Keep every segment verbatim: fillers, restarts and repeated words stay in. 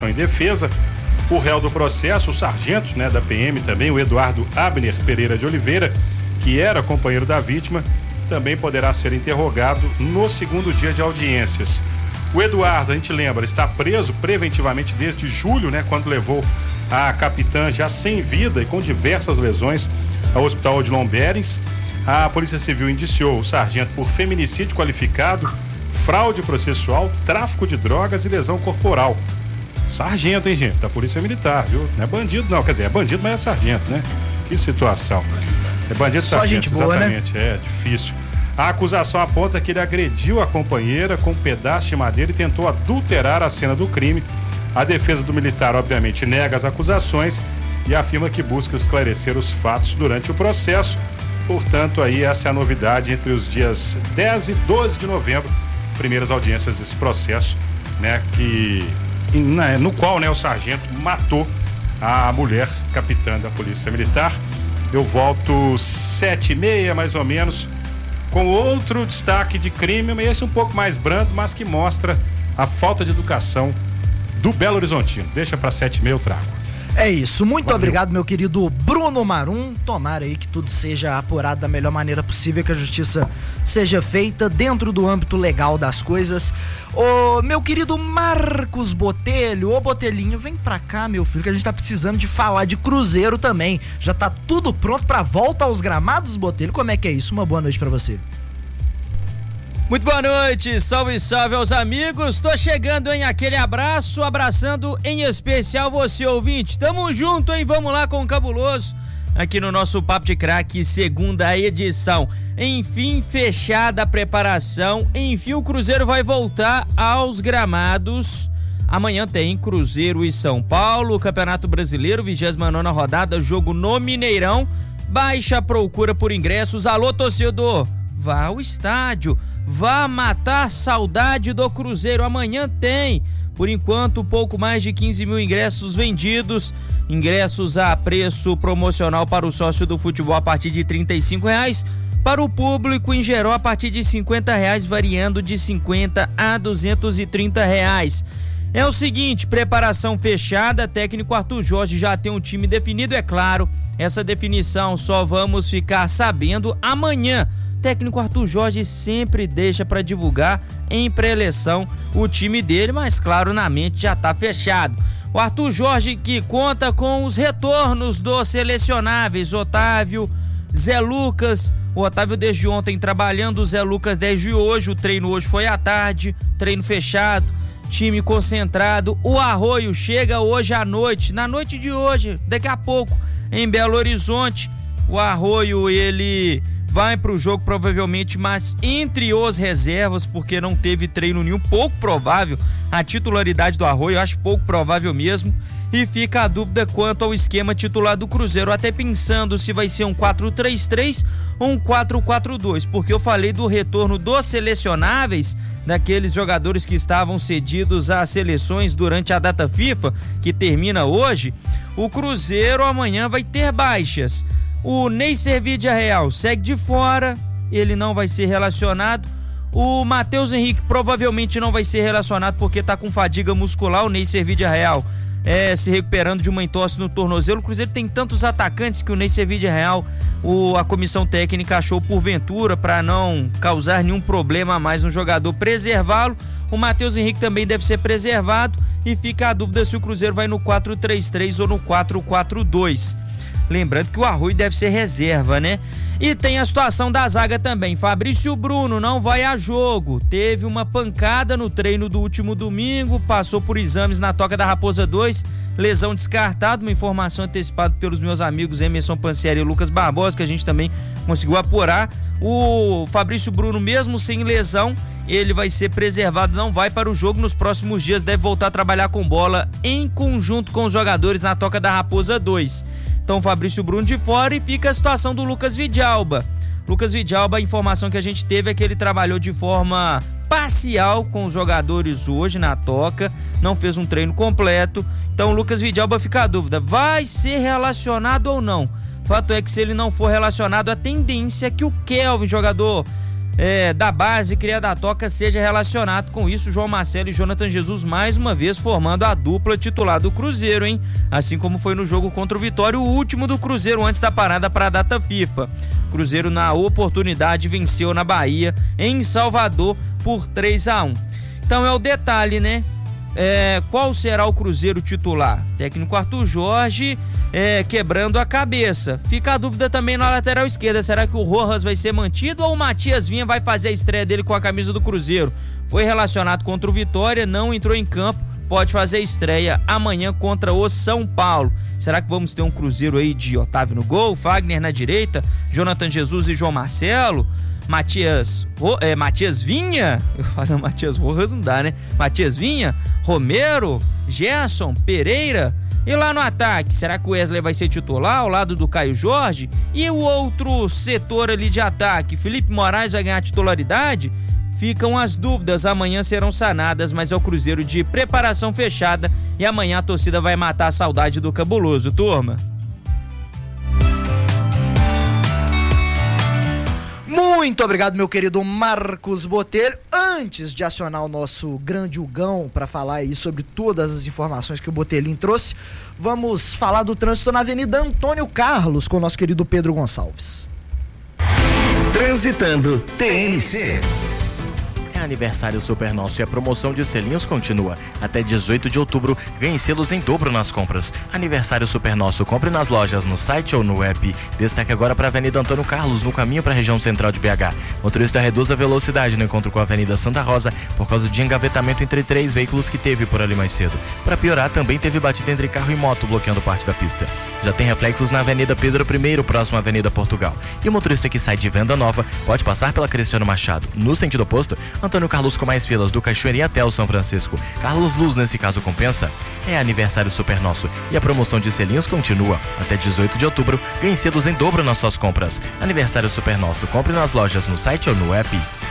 em defesa. O réu do processo, o sargento, né, da P M também, o Eduardo Abner Pereira de Oliveira, que era companheiro da vítima, também poderá ser interrogado no segundo dia de audiências. O Eduardo, a gente lembra, está preso preventivamente desde julho, né, quando levou a capitã já sem vida e com diversas lesões ao Hospital Odilon Berens. A Polícia Civil indiciou o sargento por feminicídio qualificado, fraude processual, tráfico de drogas e lesão corporal. Sargento, hein, gente? Da Polícia Militar, viu? Não é bandido, não. Quer dizer, é bandido, mas é sargento, né? Que situação. É bandido, só sargento, gente boa, exatamente. Né? É difícil. A acusação aponta que ele agrediu a companheira com um pedaço de madeira e tentou adulterar a cena do crime. A defesa do militar, obviamente, nega as acusações e afirma que busca esclarecer os fatos durante o processo. Portanto, aí essa é a novidade entre os dias dez e doze de novembro, primeiras audiências desse processo, né, que no qual, né, o sargento matou a mulher capitã da Polícia Militar. Eu volto sete e meia, mais ou menos, com outro destaque de crime, mas esse um pouco mais brando, mas que mostra a falta de educação do Belo Horizontino. Deixa para sete e meia eu trago. É isso, muito Valeu. Obrigado, meu querido Bruno Marum. Tomara aí que tudo seja apurado da melhor maneira possível, que a justiça seja feita dentro do âmbito legal das coisas. Ô, meu querido Marcos Botelho, ô Botelinho, vem pra cá, meu filho, que a gente tá precisando de falar de Cruzeiro também. Já tá tudo pronto pra volta aos gramados, Botelho? Como é que é isso? Uma boa noite pra você. Muito boa noite, salve, salve aos amigos, tô chegando, hein, aquele abraço, abraçando em especial você, ouvinte, tamo junto, hein, vamos lá com o cabuloso, aqui no nosso Papo de Craque, segunda edição, enfim, fechada a preparação, enfim, o Cruzeiro vai voltar aos gramados. Amanhã tem Cruzeiro e São Paulo, Campeonato Brasileiro, vigésima nona rodada, jogo no Mineirão, baixa procura por ingressos, alô torcedor, vá ao estádio, vá matar saudade do Cruzeiro, amanhã tem, por enquanto pouco mais de quinze mil ingressos vendidos, ingressos a preço promocional para o sócio do futebol a partir de trinta e cinco reais, para o público em geral a partir de cinquenta reais, variando de cinquenta a duzentos e trinta reais. É o seguinte, preparação fechada, técnico Arthur Jorge já tem um time definido, é claro, essa definição só vamos ficar sabendo amanhã. Técnico Arthur Jorge sempre deixa para divulgar em pré-eleição o time dele, mas claro, na mente já está fechado. O Arthur Jorge que conta com os retornos dos selecionáveis, Otávio, Zé Lucas, o Otávio desde ontem trabalhando, o Zé Lucas desde hoje, o treino hoje foi à tarde, treino fechado, time concentrado, o Arroio chega hoje à noite, na noite de hoje, daqui a pouco, em Belo Horizonte, o Arroio ele vai pro jogo provavelmente, mas entre os reservas, porque não teve treino nenhum, pouco provável a titularidade do Arroio, eu acho pouco provável mesmo, e fica a dúvida quanto ao esquema titular do Cruzeiro, até pensando se vai ser um quatro três três ou um quatro quatro dois, porque eu falei do retorno dos selecionáveis, daqueles jogadores que estavam cedidos às seleções durante a data FIFA, que termina hoje. O Cruzeiro amanhã vai ter baixas. O Neisser Vidia Real segue de fora, ele não vai ser relacionado. O Matheus Henrique provavelmente não vai ser relacionado porque tá com fadiga muscular. O Neisser Vidia Real é, se recuperando de uma entorse no tornozelo. O Cruzeiro tem tantos atacantes que o Neisser Vidia Real, o, a comissão técnica achou porventura para não causar nenhum problema a mais no jogador, preservá-lo. O Matheus Henrique também deve ser preservado e fica a dúvida se o Cruzeiro vai no quatro três três ou no quatro quatro dois. Lembrando que o Arroio deve ser reserva, né? E tem a situação da zaga também. Fabrício Bruno não vai a jogo. Teve uma pancada no treino do último domingo, passou por exames na Toca da Raposa dois, lesão descartada, uma informação antecipada pelos meus amigos Emerson Pansieri e Lucas Barbosa, que a gente também conseguiu apurar. O Fabrício Bruno, mesmo sem lesão, ele vai ser preservado, não vai para o jogo nos próximos dias, deve voltar a trabalhar com bola em conjunto com os jogadores na Toca da Raposa dois. Então Fabrício Bruno de fora e fica a situação do Lucas Vidalba. Lucas Vidalba, a informação que a gente teve é que ele trabalhou de forma parcial com os jogadores hoje na Toca, não fez um treino completo. Então o Lucas Vidalba fica a dúvida, vai ser relacionado ou não? Fato é que se ele não for relacionado, a tendência é que o Kelvin, jogador é, da base, cria da toca, seja relacionado com isso. João Marcelo e Jonathan Jesus mais uma vez formando a dupla titular do Cruzeiro, hein? Assim como foi no jogo contra o Vitória, o último do Cruzeiro antes da parada para a data FIFA. Cruzeiro na oportunidade venceu na Bahia, em Salvador, por três a um. Então é o detalhe, né? É, qual será o Cruzeiro titular? Técnico Arthur Jorge é, quebrando a cabeça. Fica a dúvida também na lateral esquerda. Será que o Rojas vai ser mantido ou o Matias Vinha vai fazer a estreia dele com a camisa do Cruzeiro? Foi relacionado contra o Vitória, não entrou em campo, pode fazer a estreia amanhã contra o São Paulo. Será que vamos ter um Cruzeiro aí de Otávio no gol, Fagner na direita, Jonathan Jesus e João Marcelo? Matias, é, Matias Vinha, eu falo Matias Rojas não dá, né? Matias Vinha, Romero, Gerson, Pereira. E lá no ataque, será que o Wesley vai ser titular ao lado do Caio Jorge? E o outro setor ali de ataque, Felipe Moraes vai ganhar titularidade? Ficam as dúvidas, amanhã serão sanadas, mas é o Cruzeiro de preparação fechada e amanhã a torcida vai matar a saudade do Cabuloso, turma. Muito obrigado, meu querido Marcos Botelho. Antes de acionar o nosso grande Hugão para falar aí sobre todas as informações que o Botelinho trouxe, vamos falar do trânsito na Avenida Antônio Carlos com o nosso querido Pedro Gonçalves. Transitando T N C. Aniversário Super Nosso e a promoção de selinhos continua. Até dezoito de outubro, ganhe selos em dobro nas compras. Aniversário Super Nosso, compre nas lojas, no site ou no app. Destaque agora para a Avenida Antônio Carlos, no caminho para a região central de B H. Motorista reduz a velocidade no encontro com a Avenida Santa Rosa por causa de engavetamento entre três veículos que teve por ali mais cedo. Para piorar, também teve batida entre carro e moto, bloqueando parte da pista. Já tem reflexos na Avenida Pedro I, próximo à Avenida Portugal. E o motorista que sai de Venda Nova pode passar pela Cristiano Machado. No sentido oposto, Antônio Carlos com mais filas do Cachoeirinha até o São Francisco. Carlos Luz, nesse caso, compensa? É aniversário Super Nosso e a promoção de selinhos continua. Até dezoito de outubro, ganhe selos em dobro nas suas compras. Aniversário Super Nosso, compre nas lojas, no site ou no app.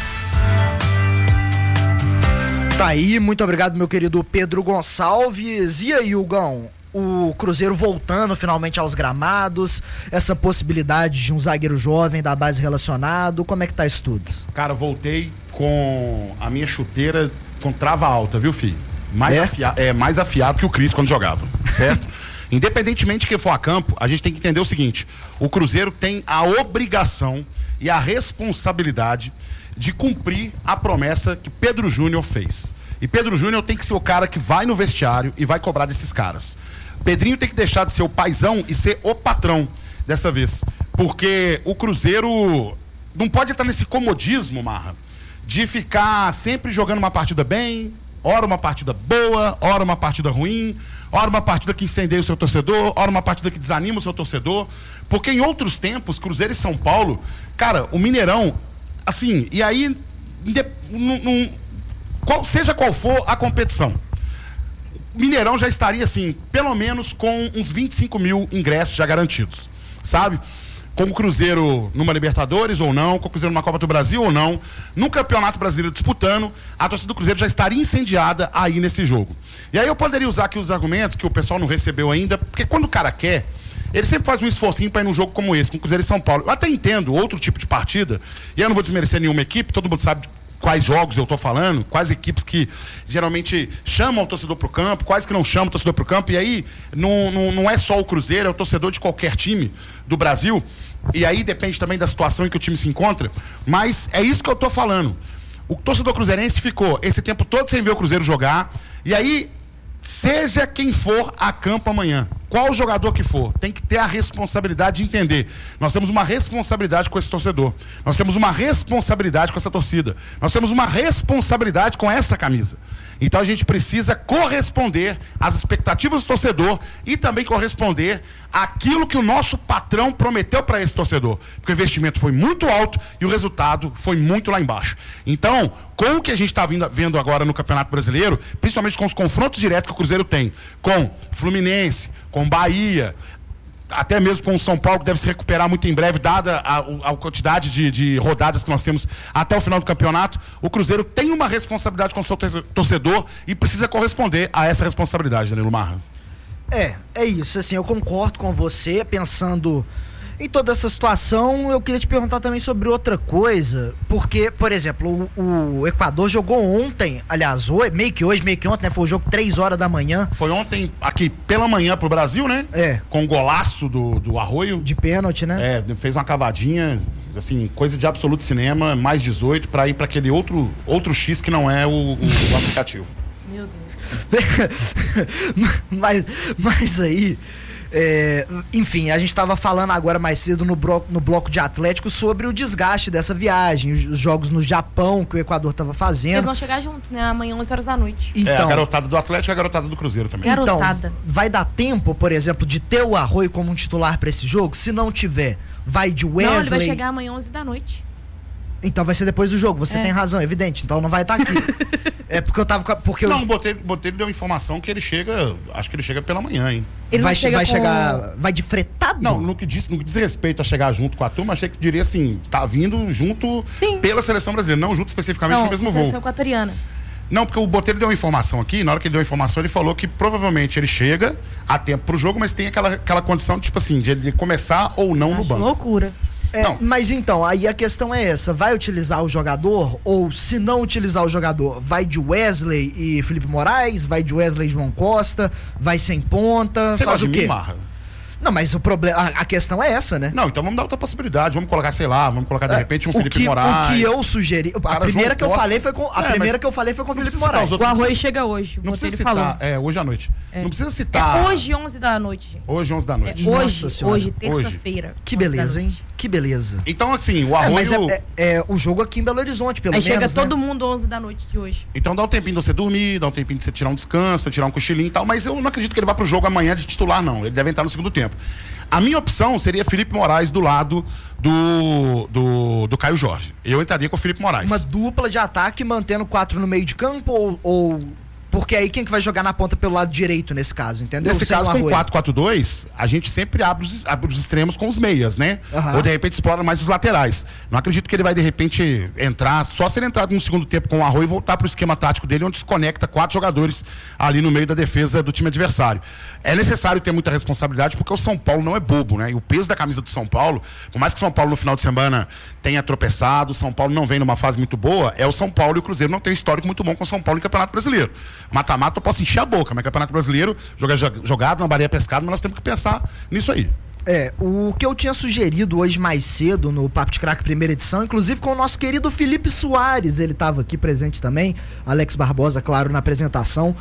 Tá aí, muito obrigado, meu querido Pedro Gonçalves. E aí, Hugão? O Cruzeiro voltando finalmente aos gramados, essa possibilidade de um zagueiro jovem da base relacionado, como é que tá isso tudo? Cara, voltei com a minha chuteira com trava alta, viu, filho? Mais, é? Afia- é, mais afiado que o Cris quando jogava, certo? Independentemente de que for a campo, a gente tem que entender o seguinte: o Cruzeiro tem a obrigação e a responsabilidade de cumprir a promessa que Pedro Júnior fez. E Pedro Júnior tem que ser o cara que vai no vestiário e vai cobrar desses caras. Pedrinho tem que deixar de ser o paizão e ser o patrão dessa vez. Porque o Cruzeiro não pode estar nesse comodismo, Marra, de ficar sempre jogando uma partida bem, ora uma partida boa, ora uma partida ruim, ora uma partida que incendeia o seu torcedor, ora uma partida que desanima o seu torcedor. Porque em outros tempos, Cruzeiro e São Paulo, cara, o Mineirão, assim, e aí, não, não, qual, seja qual for a competição, Mineirão já estaria, assim, pelo menos com uns vinte e cinco mil ingressos já garantidos, sabe? Com o Cruzeiro numa Libertadores ou não, com o Cruzeiro numa Copa do Brasil ou não, no Campeonato Brasileiro disputando, a torcida do Cruzeiro já estaria incendiada aí nesse jogo. E aí eu poderia usar aqui os argumentos que o pessoal não recebeu ainda, porque quando o cara quer, ele sempre faz um esforcinho para ir num jogo como esse, com o Cruzeiro e São Paulo. Eu até entendo outro tipo de partida, e eu não vou desmerecer nenhuma equipe, todo mundo sabe quais jogos eu tô falando, quais equipes que geralmente chamam o torcedor pro campo, quais que não chamam o torcedor pro campo, e aí não, não, não é só o Cruzeiro, é o torcedor de qualquer time do Brasil, e aí depende também da situação em que o time se encontra, mas é isso que eu tô falando. O torcedor cruzeirense ficou esse tempo todo sem ver o Cruzeiro jogar, e aí, seja quem for a campo amanhã, qual jogador que for, tem que ter a responsabilidade de entender. Nós temos uma responsabilidade com esse torcedor. Nós temos uma responsabilidade com essa torcida. Nós temos uma responsabilidade com essa camisa. Então a gente precisa corresponder às expectativas do torcedor e também corresponder àquilo que o nosso patrão prometeu para esse torcedor. Porque o investimento foi muito alto e o resultado foi muito lá embaixo. Então, com o que a gente está vendo agora no Campeonato Brasileiro, principalmente com os confrontos diretos que o Cruzeiro tem com Fluminense, com Bahia, até mesmo com o São Paulo, que deve se recuperar muito em breve, dada a, a quantidade de, de rodadas que nós temos até o final do campeonato, o Cruzeiro tem uma responsabilidade com o seu torcedor e precisa corresponder a essa responsabilidade, Danilo Marra. É, é isso, assim, eu concordo com você, pensando Em toda essa situação, eu queria te perguntar também sobre outra coisa, porque, por exemplo, o, o Equador jogou ontem, aliás, hoje, meio que hoje, meio que ontem, né? Foi o jogo três horas da manhã. Foi ontem, aqui pela manhã pro Brasil, né? É. Com o golaço do, do Arroio. De pênalti, né? É, fez uma cavadinha, assim, coisa de absoluto cinema, mais dezoito, pra ir pra aquele outro, outro X que não é o, o, o aplicativo. Meu Deus. mas, mas aí... É, enfim, a gente estava falando agora mais cedo no bloco, no bloco de Atlético sobre o desgaste dessa viagem, os, os jogos no Japão que o Equador estava fazendo. Eles vão chegar juntos, né? Amanhã, onze horas da noite. Então, é, a garotada do Atlético e a garotada do Cruzeiro também. Garotada. Então, vai dar tempo, por exemplo, de ter o Arroio como um titular para esse jogo? Se não tiver, vai de Wesley... Não, ele vai chegar amanhã, onze da noite. Então vai ser depois do jogo, você é. tem razão, evidente, então não vai estar aqui. É porque eu tava... Porque não, eu... o Botelho, Botelho deu informação que ele chega, acho que ele chega pela manhã, hein? Ele vai, chega vai com... chegar... Vai de fretado? Não, no que, diz, no que diz respeito a chegar junto com a turma, achei que diria assim, está vindo junto Sim. pela seleção brasileira, não junto especificamente não, no mesmo seleção voo. equatoriana. Não, porque o Botelho deu uma informação aqui, na hora que ele deu a informação, ele falou que provavelmente ele chega a tempo pro jogo, mas tem aquela, aquela condição, tipo assim, de ele começar ou não Acho no banco. loucura. É, Não. mas então, aí a questão é essa, vai utilizar o jogador, ou se não utilizar o jogador, vai de Wesley e Felipe Moraes, vai de Wesley e João Costa, vai sem ponta, Você faz gosta o de quê? mim, Marra? Não, mas o problema, a, a questão é essa, né? Não, então vamos dar outra possibilidade, vamos colocar, sei lá, vamos colocar de repente um o Felipe que, Moraes. O que eu sugeri, a Cara, primeira João que eu Costa. falei foi com, a É, primeira mas que eu falei foi com o não Felipe precisa citar Moraes. os O outros. Arroio chega hoje, Não o precisa Botelho citar, falou. é, hoje à noite. É. Não precisa citar. É hoje, onze da noite, gente. Hoje, onze da noite. É Nossa hoje, Senhora. hoje, terça-feira. Que onze da beleza, hein? noite. Que beleza. Então, assim, o É, Arroio... mas é, é- é o jogo aqui em Belo Horizonte, pelo Aí menos, chega né? todo mundo onze da noite de hoje. Então dá um tempinho de você dormir, dá um tempinho de você tirar um descanso, tirar um cochilinho e tal, mas eu não acredito que ele vá pro jogo amanhã de titular, não. Ele deve entrar no segundo tempo. A minha opção seria Felipe Moraes do lado do, do, do Caio Jorge. Eu entraria com o Felipe Moraes. Uma dupla de ataque mantendo quatro no meio de campo ou... ou... Porque aí quem que vai jogar na ponta pelo lado direito nesse caso, entendeu? Nesse Sem caso, o com Arroio. quatro quatro dois, a gente sempre abre os, abre os extremos com os meias, né? Aham. Ou de repente explora mais os laterais. Não acredito que ele vai de repente entrar, só se ele entrar no segundo tempo com o Arroio e voltar pro esquema tático dele, onde se conecta quatro jogadores ali no meio da defesa do time adversário. É necessário ter muita responsabilidade, porque o São Paulo não é bobo, né? E o peso da camisa do São Paulo, por mais que o São Paulo no final de semana tenha tropeçado, o São Paulo não vem numa fase muito boa, é o São Paulo e o Cruzeiro não tem um histórico muito bom com o São Paulo em Campeonato Brasileiro. Mata-mata eu posso encher a boca, mas Campeonato Brasileiro, joga jogado, uma bareia pescada, mas nós temos que pensar nisso aí. É, o que eu tinha sugerido hoje mais cedo no Papo de Craque primeira edição, inclusive com o nosso querido Felipe Soares, ele estava aqui presente também, Alex Barbosa, claro, na apresentação.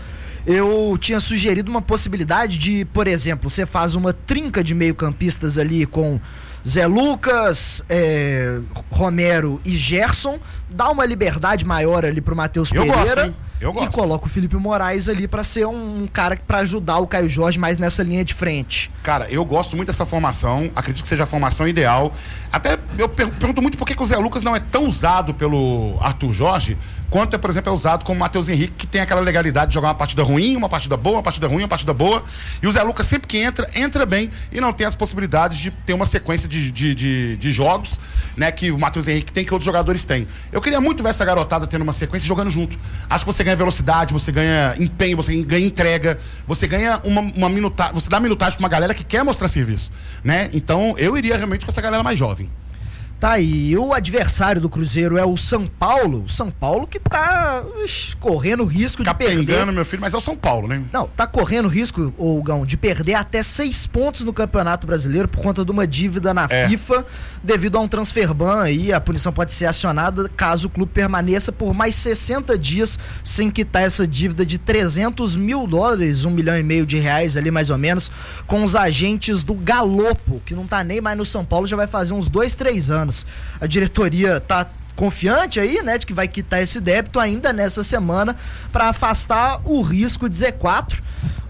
Eu tinha sugerido uma possibilidade de, por exemplo, você faz uma trinca de meio-campistas ali com Zé Lucas, é, Romero e Gerson, dá uma liberdade maior ali pro Matheus Eu Pereira. gosto, hein? Eu gosto. E coloca o Felipe Moraes ali pra ser um, um cara para ajudar o Caio Jorge mais nessa linha de frente. Cara, eu gosto muito dessa formação, acredito que seja a formação ideal. Até eu per pergunto muito por que, que o Zé Lucas não é tão usado pelo Arthur Jorge, quanto, é, por exemplo, é usado como o Matheus Henrique, que tem aquela legalidade de jogar uma partida ruim, uma partida boa, uma partida ruim, uma partida boa. E o Zé Lucas, sempre que entra, entra bem e não tem as possibilidades de ter uma sequência de, de, de, de jogos, né, que o Matheus Henrique tem, que outros jogadores têm. Eu queria muito ver essa garotada tendo uma sequência e jogando junto. Acho que você ganha velocidade, você ganha empenho, você ganha entrega, você ganha uma, uma minutagem, você dá minutagem pra uma galera que quer mostrar serviço, né? Então, eu iria realmente com essa galera mais jovem. Tá aí, o adversário do Cruzeiro é o São Paulo. São Paulo que tá ux, correndo risco de perder. Capengando, meu filho, mas é o São Paulo, né? Não, tá correndo risco, ô Gão, de perder até seis pontos no Campeonato Brasileiro por conta de uma dívida na É. FIFA devido a um transfer ban aí. A punição pode ser acionada caso o clube permaneça por mais sessenta dias sem quitar essa dívida de trezentos mil dólares, um milhão e meio de reais ali mais ou menos, com os agentes do Galopo, que não tá nem mais no São Paulo, já vai fazer uns dois, três anos. A diretoria tá confiante aí, né, de que vai quitar esse débito ainda nessa semana para afastar o risco de Z quatro,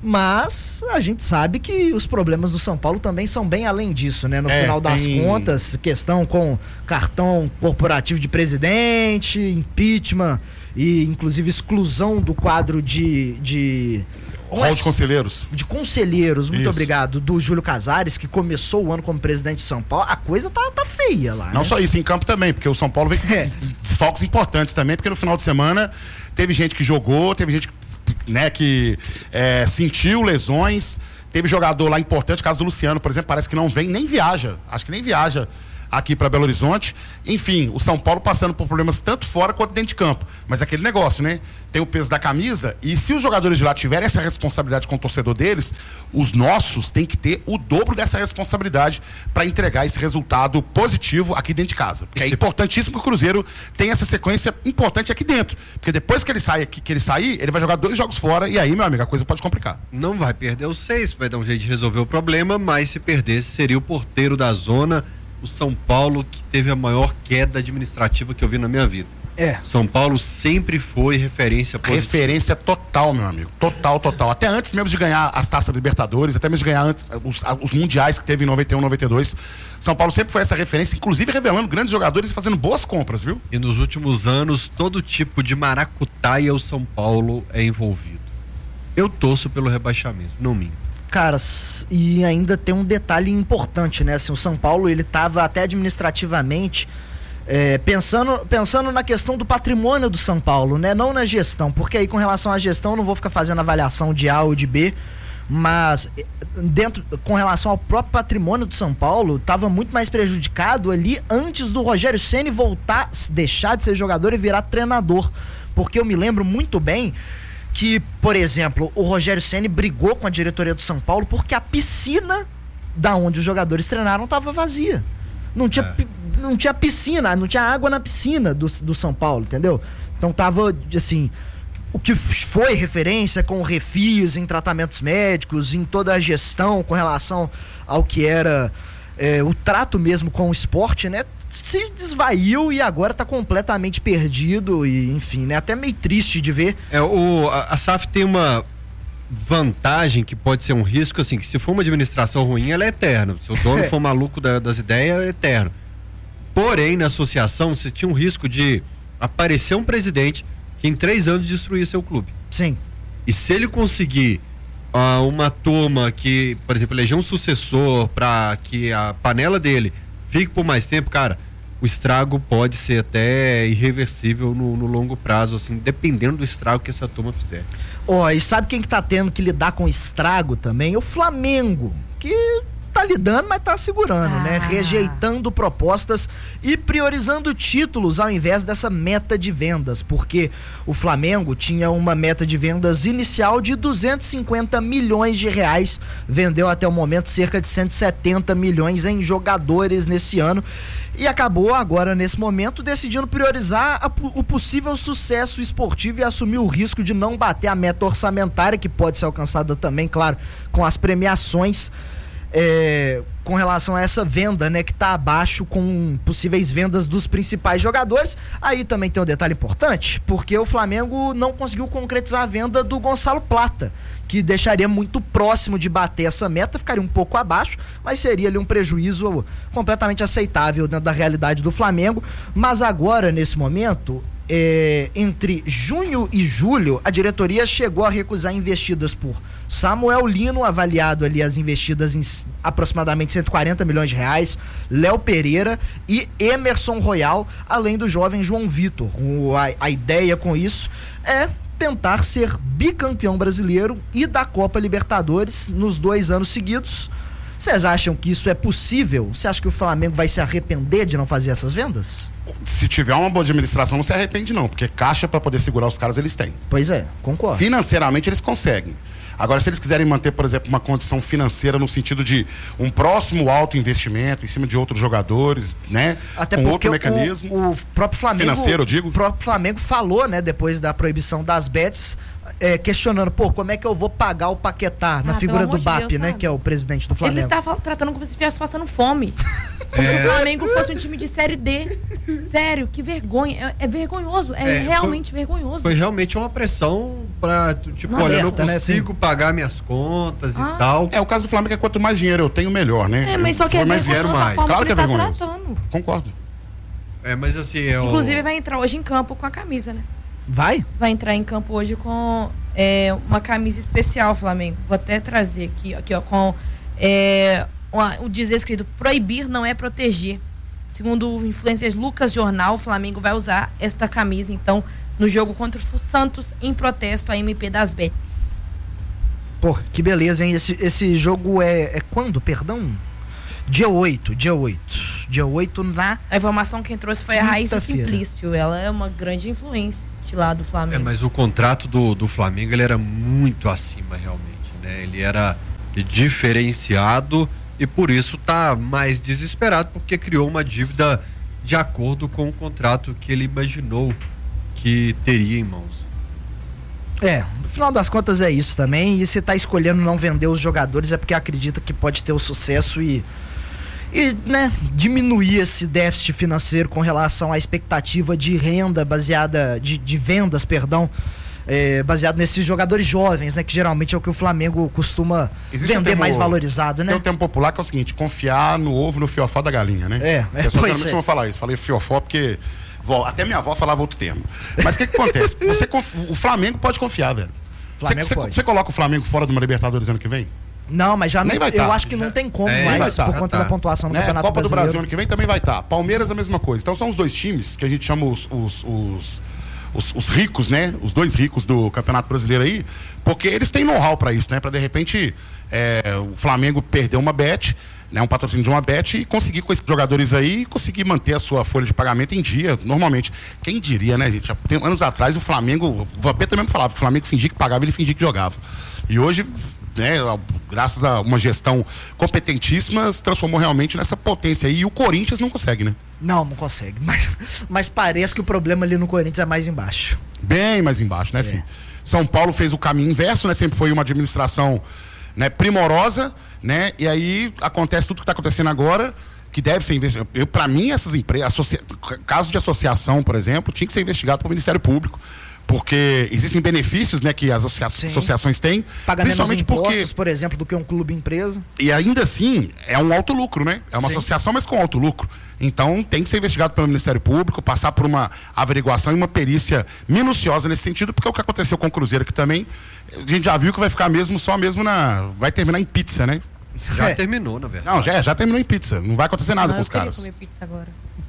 mas a gente sabe que os problemas do São Paulo também são bem além disso, né, no É, final das tem- contas, questão com cartão corporativo de presidente, impeachment e inclusive exclusão do quadro de... de Rol de conselheiros. de conselheiros, muito Isso. obrigado, do Júlio Casares, que começou o ano como presidente de São Paulo. A coisa tá, tá feia lá, Não né? só isso, em campo também, porque o São Paulo vem com É. desfalques importantes também, porque no final de semana teve gente que jogou, teve gente, né, que é, sentiu lesões, Teve jogador lá importante, caso do Luciano, por exemplo, parece que não vem, nem viaja. Acho que nem viaja aqui para Belo Horizonte. Enfim, o São Paulo passando por problemas tanto fora quanto dentro de campo. Mas aquele negócio, né? Tem o peso da camisa, e se os jogadores de lá tiverem essa responsabilidade com o torcedor deles, os nossos têm que ter o dobro dessa responsabilidade para entregar esse resultado positivo aqui dentro de casa. Porque é importantíssimo que o Cruzeiro tenha essa sequência importante aqui dentro. Porque depois que ele sai aqui, que ele sair, ele vai jogar dois jogos fora, e aí, meu amigo, a coisa pode complicar. Não vai perder os seis, vai dar um jeito de resolver o problema, mas se perdesse, seria o porteiro da zona, o São Paulo, que teve a maior queda administrativa que eu vi na minha vida. É. São Paulo sempre foi referência positiva. Referência total, meu amigo. Total, total. Até antes mesmo de ganhar as taças Libertadores, até mesmo de ganhar antes, os, os mundiais que teve em noventa e um, noventa e dois. São Paulo sempre foi essa referência, inclusive revelando grandes jogadores e fazendo boas compras, viu? E nos últimos anos, todo tipo de maracutaia o São Paulo é envolvido. Eu torço pelo rebaixamento, não minto. Caras, e ainda tem um detalhe importante, né? Assim, o São Paulo, ele estava até administrativamente é, pensando, pensando na questão do patrimônio do São Paulo, né? Não na gestão, porque aí com relação à gestão eu não vou ficar fazendo avaliação de A ou de B, mas dentro, com relação ao próprio patrimônio do São Paulo, estava muito mais prejudicado ali antes do Rogério Ceni voltar, deixar de ser jogador e virar treinador, porque eu me lembro muito bem que, por exemplo, o Rogério Ceni brigou com a diretoria do São Paulo porque a piscina da onde os jogadores treinaram estava vazia. Não tinha, é. não tinha piscina, não tinha água na piscina do, do São Paulo, entendeu? Então tava, assim, o que foi referência com refis em tratamentos médicos, em toda a gestão com relação ao que era é, o trato mesmo com o esporte, né? Se desvaiu e agora tá completamente perdido e, enfim, né? Até meio triste de ver. É, o, a, a S A F tem uma vantagem que pode ser um risco, assim, que se for uma administração ruim, ela é eterna. Se o dono é. for maluco da, das ideias, é eterno. Porém, na associação, você tinha um risco de aparecer um presidente que em três anos destruía seu clube. Sim. E se ele conseguir uh, uma turma que, por exemplo, eleger um sucessor para que a panela dele fique por mais tempo, cara, o estrago pode ser até irreversível no, no longo prazo, assim, dependendo do estrago que essa turma fizer. Ó, oh, e sabe quem que tá tendo que lidar com estrago também? O Flamengo, que tá lidando, mas tá segurando, ah. né? Rejeitando propostas e priorizando títulos ao invés dessa meta de vendas, porque o Flamengo tinha uma meta de vendas inicial de duzentos e cinquenta milhões de reais, vendeu até o momento cerca de cento e setenta milhões em jogadores nesse ano e acabou agora nesse momento decidindo priorizar a, o possível sucesso esportivo e assumir o risco de não bater a meta orçamentária, que pode ser alcançada também, claro, com as premiações. É, com relação a essa venda, né, que está abaixo com possíveis vendas dos principais jogadores. Aí também tem um detalhe importante, porque o Flamengo não conseguiu concretizar a venda do Gonçalo Plata, que deixaria muito próximo de bater essa meta, ficaria um pouco abaixo, mas seria ali um prejuízo completamente aceitável dentro da realidade do Flamengo. Mas agora, nesse momento, É, entre junho e julho, a diretoria chegou a recusar investidas por Samuel Lino, avaliado ali as investidas em aproximadamente cento e quarenta milhões de reais, Léo Pereira e Emerson Royal, além do jovem João Vitor. O, a, a ideia com isso é tentar ser bicampeão brasileiro e da Copa Libertadores nos dois anos seguidos. Vocês acham que isso é possível? Você acha que o Flamengo vai se arrepender de não fazer essas vendas? Se tiver uma boa administração, não se arrepende não, porque caixa para poder segurar os caras eles têm. Pois é, concordo. Financeiramente eles conseguem. Agora, se eles quiserem manter, por exemplo, uma condição financeira no sentido de um próximo alto investimento em cima de outros jogadores, né? Até com porque outro mecanismo o, o próprio Flamengo, financeiro, eu digo. O próprio Flamengo falou, né, depois da proibição das bets, é, questionando, pô, como é que eu vou pagar o Paquetá, na ah, figura do B A P, Deus, né, sabe? que é o presidente do Flamengo. Ele tá tratando como se estivesse passando fome. Como é. se o Flamengo fosse um time de Série D. Sério, que vergonha. É, é vergonhoso, é, é realmente foi, vergonhoso. Foi realmente uma pressão pra, tipo, Não olha, eu não aberta, consigo né, pagar minhas contas ah. e tal. É, o caso do Flamengo é quanto mais dinheiro eu tenho, melhor, né? É, mas só que eu, é mais vergonhoso dinheiro a mais. forma Claro que é ele tá vergonhoso. tratando. Concordo. É, mas assim... É Inclusive o... vai entrar hoje em campo com a camisa, né? Vai? Vai entrar em campo hoje com é, uma camisa especial, Flamengo. Vou até trazer aqui, aqui ó, com é, uma, o dizer escrito: proibir não é proteger. Segundo o influencer Lucas Jornal, o Flamengo vai usar esta camisa, então, no jogo contra o Santos, em protesto à M P das Bets. Pô, que beleza, hein? Esse, esse jogo é, é quando, perdão? Dia oito, dia oito. Dia oito na... A informação que trouxe foi a Raíssa Simplício. Ela é uma grande influência de lá do Flamengo. É, mas o contrato do, do Flamengo, ele era muito acima, realmente, né? Ele era diferenciado e por isso tá mais desesperado, porque criou uma dívida de acordo com o contrato que ele imaginou que teria em mãos. É, no final das contas é isso também, e se tá escolhendo não vender os jogadores é porque acredita que pode ter o sucesso e, e né, diminuir esse déficit financeiro com relação à expectativa de renda baseada, de, de vendas, perdão, é, baseado nesses jogadores jovens, né, que geralmente é o que o Flamengo costuma Existe vender um termo, mais valorizado, né? Tem um termo popular que é o seguinte, confiar no ovo no fiofó da galinha, né? É, é eu geralmente é. vou falar isso, falei fiofó porque... Até minha avó falava outro termo. Mas o que, que acontece? Você conf... O Flamengo pode confiar, velho. Flamengo você, pode. você coloca o Flamengo fora de uma Libertadores ano que vem? Não, mas já Nem não, vai eu tá. acho que não tem como É, mais tá, por conta tá. da pontuação no Né? Campeonato Copa do Brasileiro. Brasil ano que vem também vai estar. Palmeiras a mesma coisa. Então são os dois times que a gente chama os, os, os, os, os ricos, né? Os dois ricos do Campeonato Brasileiro aí, porque eles têm know-how pra isso, né? Pra de repente é, o Flamengo perder uma bet, né, um patrocínio de uma bet e conseguir com esses jogadores aí, conseguir manter a sua folha de pagamento em dia, normalmente. Quem diria, né, gente? Tem, anos atrás o Flamengo, o Vampeta mesmo falava, o Flamengo fingia que pagava, ele fingia que jogava. E hoje, né, graças a uma gestão competentíssima, se transformou realmente nessa potência aí. E o Corinthians não consegue, né? Não, não consegue. Mas, mas parece que o problema ali no Corinthians é mais embaixo. Bem mais embaixo, né, É. filho? São Paulo fez o caminho inverso, né? Sempre foi uma administração, né, primorosa, né? E aí acontece tudo que está acontecendo agora, que deve ser investigado. Eu, para mim, essas empresas, associa... casos de associação, por exemplo, tinha que ser investigado pelo Ministério Público, porque existem benefícios, né, que as associa... Sim. associações têm, Paga menos principalmente impostos, porque por exemplo, do que um clube empresa. e ainda assim é um alto lucro, né? É uma Sim. associação, mas com alto lucro. Então tem que ser investigado pelo Ministério Público, passar por uma averiguação e uma perícia minuciosa nesse sentido, porque é o que aconteceu com o Cruzeiro, que também a gente já viu que vai ficar mesmo só mesmo na. Vai terminar em pizza, né? Já É. terminou, na verdade. Não, já, já terminou em pizza. Não vai acontecer nada Ah, com eu os queria caras. comer pizza agora.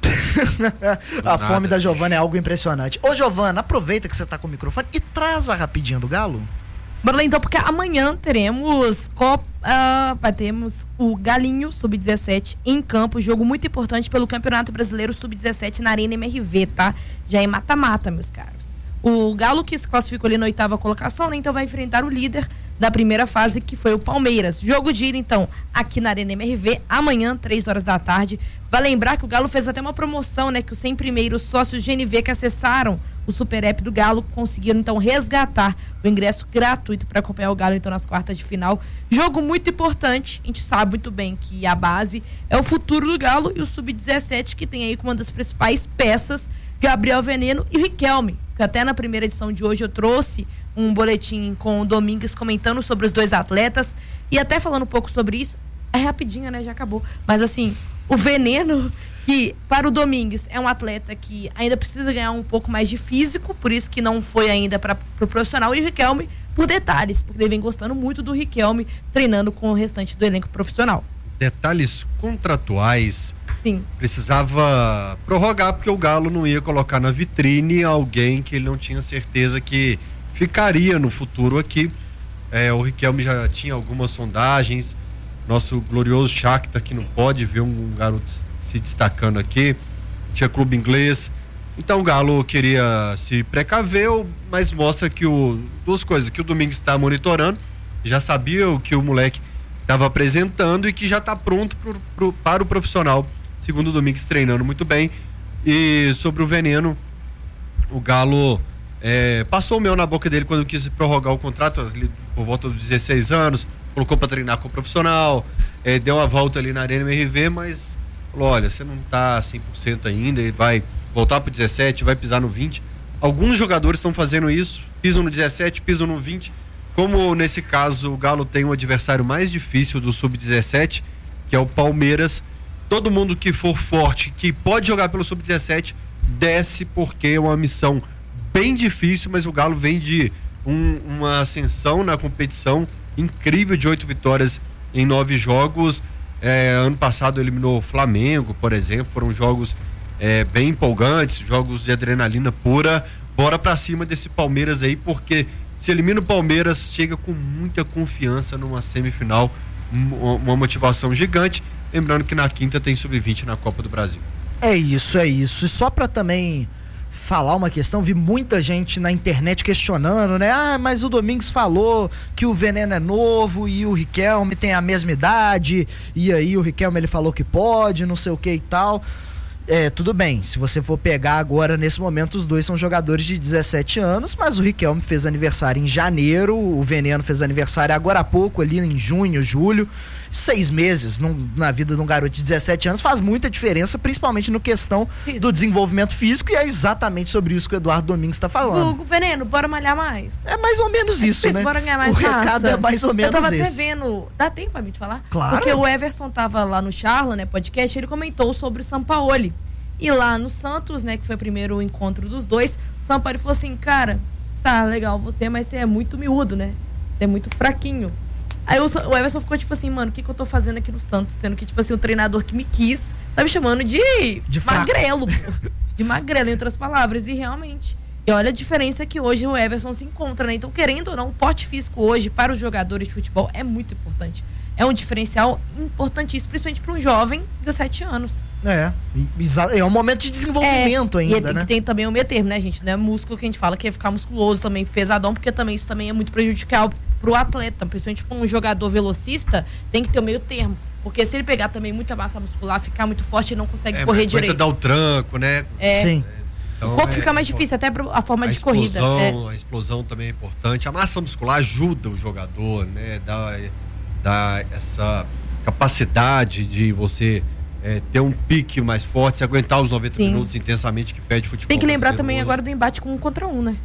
A nada. fome da Giovana é algo impressionante. Ô, Giovana, aproveita que você tá com o microfone e traz a rapidinha do Galo. Bora lá então, porque amanhã teremos Copa, ah, vai termos o Galinho sub dezessete em campo, jogo muito importante pelo Campeonato Brasileiro sub dezessete na Arena M R V, tá? Já é mata-mata, meus caros. O Galo, que se classificou ali na oitava colocação, né? Então vai enfrentar o líder da primeira fase, que foi o Palmeiras. Jogo de ida, então, aqui na Arena M R V, amanhã, três horas da tarde. Vai lembrar que o Galo fez até uma promoção, né? Que os cem primeiros sócios de N V que acessaram o Super App do Galo conseguiram, então, resgatar o ingresso gratuito para acompanhar o Galo, então, nas quartas de final. Jogo muito importante, a gente sabe muito bem que a base é o futuro do Galo e o sub dezessete, que tem aí como uma das principais peças Gabriel Veneno e o Riquelme, que até na primeira edição de hoje eu trouxe um boletim com o Domingues comentando sobre os dois atletas e até falando um pouco sobre isso. É rapidinho, né? Já acabou. Mas assim, o Veneno, que para o Domingues é um atleta que ainda precisa ganhar um pouco mais de físico, por isso que não foi ainda para o pro profissional, e o Riquelme por detalhes, porque ele vem gostando muito do Riquelme treinando com o restante do elenco profissional. Detalhes contratuais. Sim. Precisava prorrogar porque o Galo não ia colocar na vitrine alguém que ele não tinha certeza que ficaria no futuro aqui. É, o Riquelme já tinha algumas sondagens. Nosso glorioso Shakhtar, que não pode ver um garoto se destacando aqui. Tinha clube inglês. Então o Galo queria se precaver, mas mostra que o duas coisas, que o Domingues está monitorando, já sabia o que o moleque estava apresentando e que já está pronto pro, pro, para o profissional. Segundo o Domingues, treinando muito bem. E sobre o Veneno, o Galo é, passou o mel na boca dele quando quis prorrogar o contrato, ali, por volta dos dezesseis anos, colocou para treinar com o profissional, é, deu uma volta ali na Arena M R V, mas falou, olha, você não tá cem por cento ainda, ele vai voltar pro dezessete, vai pisar no vinte. Alguns jogadores estão fazendo isso, pisam no dezessete, pisam no vinte. Como nesse caso o Galo tem um adversário mais difícil do sub dezessete, que é o Palmeiras, todo mundo que for forte, que pode jogar pelo sub dezessete, desce, porque é uma missão bem difícil, mas o Galo vem de um, uma ascensão na competição incrível, de oito vitórias em nove jogos. É, ano passado eliminou o Flamengo, por exemplo, foram jogos é, bem empolgantes, jogos de adrenalina pura. Bora pra cima desse Palmeiras aí, porque se elimina o Palmeiras, chega com muita confiança numa semifinal, uma, uma motivação gigante. Lembrando que na quinta tem sub vinte na Copa do Brasil. É isso, é isso. E só pra também falar uma questão, vi muita gente na internet questionando, né? Ah, mas o Domingues falou que o Veneno é novo e o Riquelme tem a mesma idade, e aí o Riquelme ele falou que pode, não sei o que e tal. É, tudo bem, se você for pegar agora, nesse momento, os dois são jogadores de dezessete anos, mas o Riquelme fez aniversário em janeiro, o Veneno fez aniversário agora há pouco, ali em junho, julho. Seis meses num, na vida de um garoto de dezessete anos faz muita diferença, principalmente no questão físico. Do desenvolvimento físico, e é exatamente sobre isso que o Eduardo Domingues está falando. Vulgo, Veneno, bora malhar mais. É mais ou menos isso, é, né? Bora ganhar mais o recado raça. é mais ou menos Eu tava esse. até vendo, dá tempo pra mim te falar? Claro. Porque o Everson tava lá no Charla, né, podcast, ele comentou sobre o Sampaoli. E lá no Santos, né, que foi o primeiro encontro dos dois, o Sampaoli falou assim, cara, tá legal você, mas você é muito miúdo, né? Você é muito fraquinho. Aí o, o Everson ficou tipo assim, mano, o que, que eu tô fazendo aqui no Santos? Sendo que, tipo assim, o treinador que me quis tá me chamando de, de magrelo. De magrelo, em outras palavras. E realmente, e olha a diferença que hoje o Everson se encontra, né? Então, querendo ou não, o porte físico hoje para os jogadores de futebol é muito importante. É um diferencial importantíssimo, principalmente para um jovem de dezessete anos. É, é um momento de desenvolvimento é, ainda, e né? E tem também o meio termo, né, gente? Não é músculo que a gente fala que é ficar musculoso também, pesadão, porque também isso também é muito prejudicial pro atleta, principalmente para um jogador velocista, tem que ter o meio termo. Porque se ele pegar também muita massa muscular, ficar muito forte, ele não consegue é, correr direito. dar o tranco, né? É. Sim. Então, o corpo é, fica mais difícil, até a forma a de corrida. É. A explosão também é importante. A massa muscular ajuda o jogador, né? Dá, dá essa capacidade de você é, ter um pique mais forte, se aguentar os noventa Sim. minutos intensamente que pede futebol. Tem que lembrar também hoje. agora do embate com um contra um, né?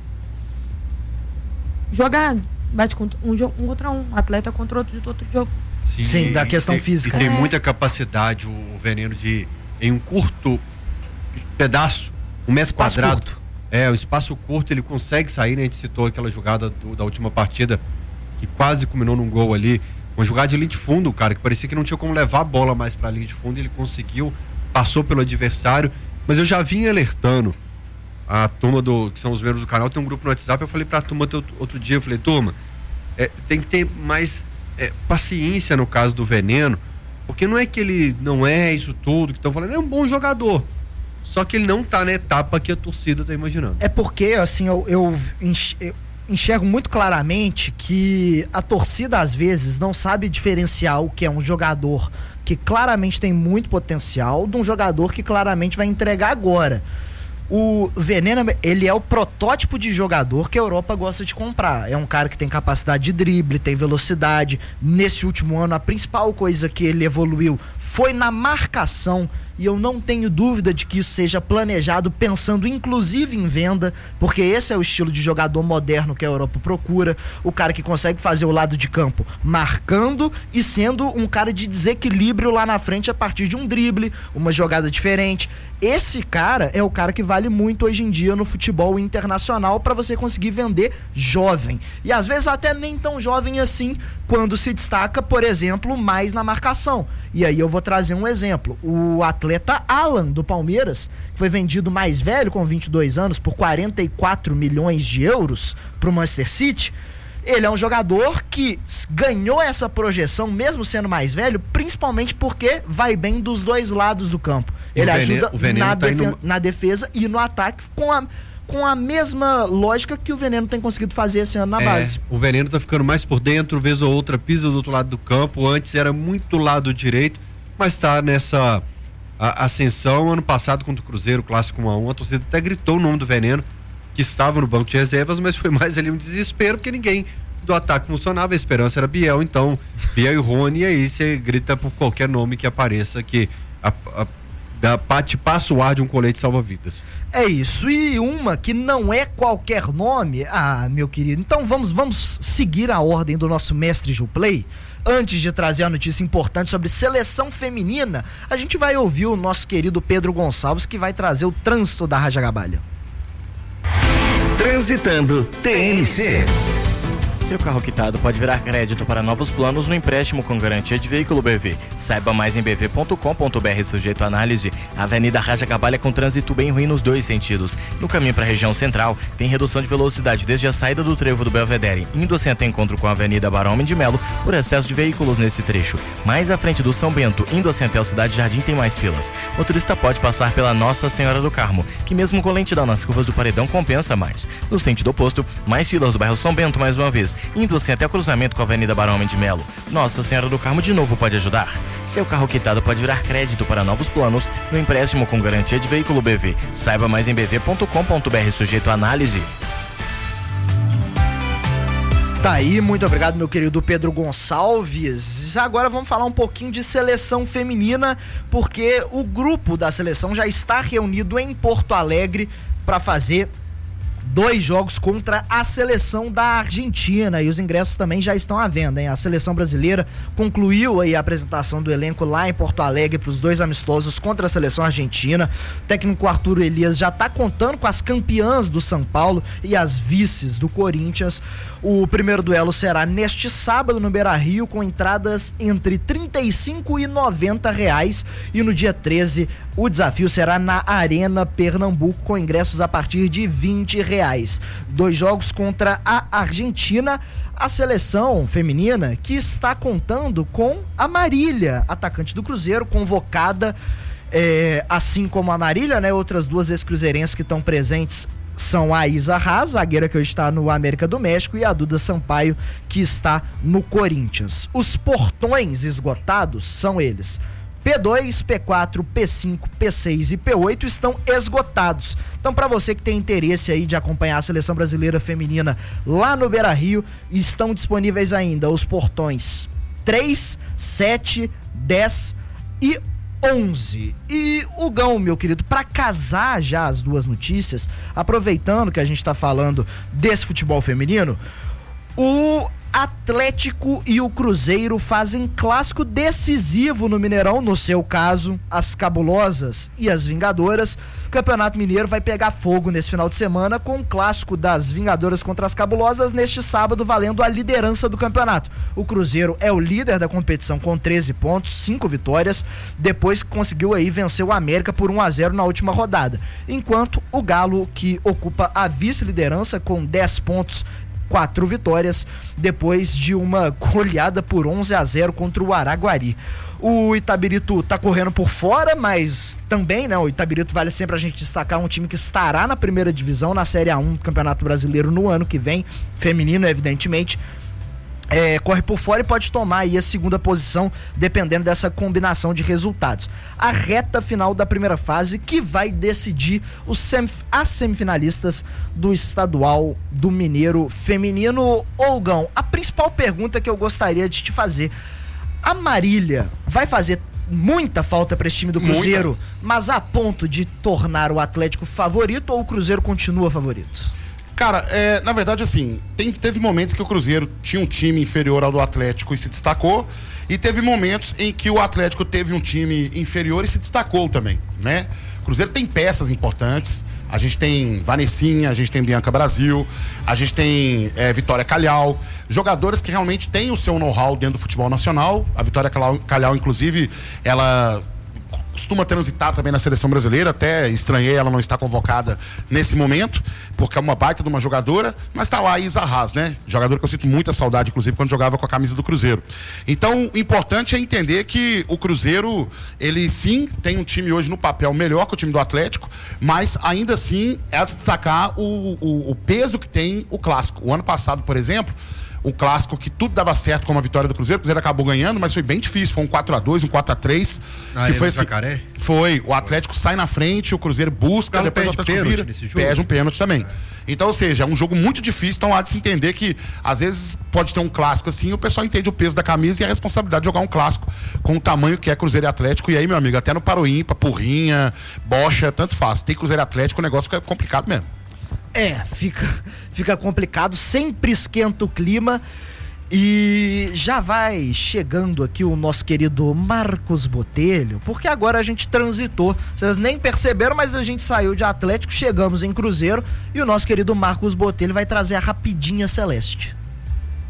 Jogar, bate contra um, um contra um, atleta contra outro de outro jogo. Sim, Sim da questão tem, física. E tem é. muita capacidade o Veneno de, em um curto pedaço, um metro espaço quadrado. Curto. É, o espaço curto ele consegue sair, né? A gente citou aquela jogada do, da última partida que quase culminou num gol ali. Uma jogada de linha de fundo, cara, que parecia que não tinha como levar a bola mais pra linha de fundo, e ele conseguiu, passou pelo adversário, mas eu já vim alertando a turma do, que são os membros do canal, tem um grupo no WhatsApp, eu falei pra turma outro dia, eu falei, turma, é, tem que ter mais é, paciência no caso do Veneno, porque não é que ele não é isso tudo que estão falando, é um bom jogador, só que ele não tá na etapa que a torcida tá imaginando. É porque, assim, eu, eu, eu enxergo muito claramente que a torcida às vezes não sabe diferenciar o que é um jogador que claramente tem muito potencial de um jogador que claramente vai entregar agora. O Veneno, ele é o protótipo de jogador que a Europa gosta de comprar. É um cara que tem capacidade de drible, tem velocidade. Nesse último ano, a principal coisa que ele evoluiu foi na marcação, e eu não tenho dúvida de que isso seja planejado, pensando inclusive em venda, porque esse é o estilo de jogador moderno que a Europa procura, o cara que consegue fazer o lado de campo marcando e sendo um cara de desequilíbrio lá na frente a partir de um drible, uma jogada diferente. Esse cara é o cara que vale muito hoje em dia no futebol internacional para você conseguir vender jovem. E às vezes até nem tão jovem assim, quando se destaca, por exemplo, mais na marcação. E aí eu vou trazer um exemplo. O atleta Alan, do Palmeiras, que foi vendido mais velho, com vinte e dois anos, por quarenta e quatro milhões de euros para o Manchester City. Ele é um jogador que ganhou essa projeção, mesmo sendo mais velho, principalmente porque vai bem dos dois lados do campo. E ele veneno, ajuda na, tá defe indo... na defesa e no ataque com a, com a mesma lógica que o Veneno tem conseguido fazer esse ano na é, base. O Veneno tá ficando mais por dentro, vez ou outra pisa do outro lado do campo. Antes era muito lado direito, mas tá nessa a, ascensão. Ano passado contra o Cruzeiro, clássico um a um, a torcida até gritou o nome do Veneno, que estava no banco de reservas, mas foi mais ali um desespero, porque ninguém do ataque funcionava, a esperança era Biel, então Biel e Rony, e aí você grita por qualquer nome que apareça, que a, a, da, te passa o ar de um colete salva-vidas. É isso, e uma que não é qualquer nome, ah, meu querido, então vamos, vamos seguir a ordem do nosso mestre Juplay. Antes de trazer a notícia importante sobre seleção feminina, a gente vai ouvir o nosso querido Pedro Gonçalves, que vai trazer o trânsito da Rádio Agabalho. Transitando T N C. Seu carro quitado pode virar crédito para novos planos no empréstimo com garantia de veículo B V. Saiba mais em b v ponto com ponto b r, sujeito à análise. A Avenida Raja Gabalha com trânsito bem ruim nos dois sentidos. No caminho para a região central, tem redução de velocidade desde a saída do trevo do Belvedere, indo assim até encontro com a Avenida Barão de Melo, por excesso de veículos nesse trecho. Mais à frente do São Bento, indo assim até o Cidade Jardim, tem mais filas. O motorista pode passar pela Nossa Senhora do Carmo, que mesmo com lentidão nas curvas do Paredão compensa mais. No sentido oposto, mais filas do bairro São Bento mais uma vez, indo assim até o cruzamento com a Avenida Barão de Melo. Nossa Senhora do Carmo de novo pode ajudar. Seu carro quitado pode virar crédito para novos planos no empréstimo com garantia de veículo B V. Saiba mais em b v ponto com ponto b r, sujeito à análise. Tá aí, muito obrigado, meu querido Pedro Gonçalves. Agora vamos falar um pouquinho de seleção feminina, porque o grupo da seleção já está reunido em Porto Alegre para fazer dois jogos contra a seleção da Argentina, e os ingressos também já estão à venda, hein? A seleção brasileira concluiu aí a apresentação do elenco lá em Porto Alegre para os dois amistosos contra a seleção argentina. O técnico Arthur Elias já está contando com as campeãs do São Paulo e as vices do Corinthians. O primeiro duelo será neste sábado no Beira-Rio, com entradas entre trinta e cinco e noventa reais, e no dia treze o desafio será na Arena Pernambuco, com ingressos a partir de vinte reais. Dois jogos contra a Argentina, a seleção feminina que está contando com a Marília, atacante do Cruzeiro, convocada, é, assim como a Marília, né? Outras duas ex-cruzeirenses que estão presentes são a Isa Haas, zagueira que hoje está no América do México, e a Duda Sampaio, que está no Corinthians. Os portões esgotados são eles: P dois, P quatro, P cinco, P seis e P oito estão esgotados. Então, para você que tem interesse aí de acompanhar a seleção brasileira feminina lá no Beira-Rio, estão disponíveis ainda os portões três, sete, dez e onze. E o Gão, meu querido, para casar já as duas notícias, aproveitando que a gente está falando desse futebol feminino, o Atlético e o Cruzeiro fazem clássico decisivo no Mineirão, no seu caso, as Cabulosas e as Vingadoras. O Campeonato Mineiro vai pegar fogo nesse final de semana com o clássico das Vingadoras contra as Cabulosas neste sábado, valendo a liderança do campeonato. O Cruzeiro é o líder da competição com treze pontos, cinco vitórias, depois que conseguiu aí vencer o América por um a zero na última rodada. Enquanto o Galo, que ocupa a vice-liderança com dez pontos, quatro vitórias, depois de uma goleada por onze a zero contra o Araguari. O Itabirito tá correndo por fora, mas também, né, o Itabirito, vale sempre a gente destacar, um time que estará na primeira divisão, na Série A um do Campeonato Brasileiro no ano que vem, feminino, evidentemente. É, corre por fora e pode tomar aí a segunda posição, dependendo dessa combinação de resultados. A reta final da primeira fase, que vai decidir os semif- as semifinalistas do estadual do Mineiro feminino. Olgão, a principal pergunta que eu gostaria de te fazer: a Marília vai fazer muita falta para esse time do Cruzeiro, muita, mas a ponto de tornar o Atlético favorito, ou o Cruzeiro continua favorito? Cara, é, na verdade, assim, tem, teve momentos que o Cruzeiro tinha um time inferior ao do Atlético e se destacou, e teve momentos em que o Atlético teve um time inferior e se destacou também, né? O Cruzeiro tem peças importantes, a gente tem Vanessinha, a gente tem Bianca Brasil, a gente tem é, Vitória Calhau, jogadores que realmente têm o seu know-how dentro do futebol nacional. A Vitória Calhau, Calhau inclusive, ela costuma transitar também na seleção brasileira, até estranhei ela não estar convocada nesse momento, porque é uma baita de uma jogadora, mas tá lá a Isa Haas, né? Jogadora que eu sinto muita saudade, inclusive, quando jogava com a camisa do Cruzeiro. Então, o importante é entender que o Cruzeiro, ele sim tem um time hoje no papel melhor que o time do Atlético, mas ainda assim é destacar o, o, o peso que tem o clássico. O ano passado, por exemplo, um clássico que tudo dava certo com a vitória do Cruzeiro, o Cruzeiro acabou ganhando, mas foi bem difícil, foi um quatro a dois, um quatro a três, ah, que foi assim, Jacaré? Foi, o Atlético sai na frente, o Cruzeiro busca, depois o Atlético vira, perde um pênalti também. É. Então, ou seja, é um jogo muito difícil, então há de se entender que às vezes pode ter um clássico assim, o pessoal entende o peso da camisa e a responsabilidade de jogar um clássico com o tamanho que é Cruzeiro e Atlético. E aí, meu amigo, até no Paroímpa, Porrinha, Bocha, tanto faz. Tem Cruzeiro e Atlético, o negócio fica complicado mesmo. É, fica, fica complicado, sempre esquenta o clima. E já vai chegando aqui o nosso querido Marcos Botelho, porque agora a gente transitou, vocês nem perceberam, mas a gente saiu de Atlético, chegamos em Cruzeiro, e o nosso querido Marcos Botelho vai trazer a rapidinha celeste.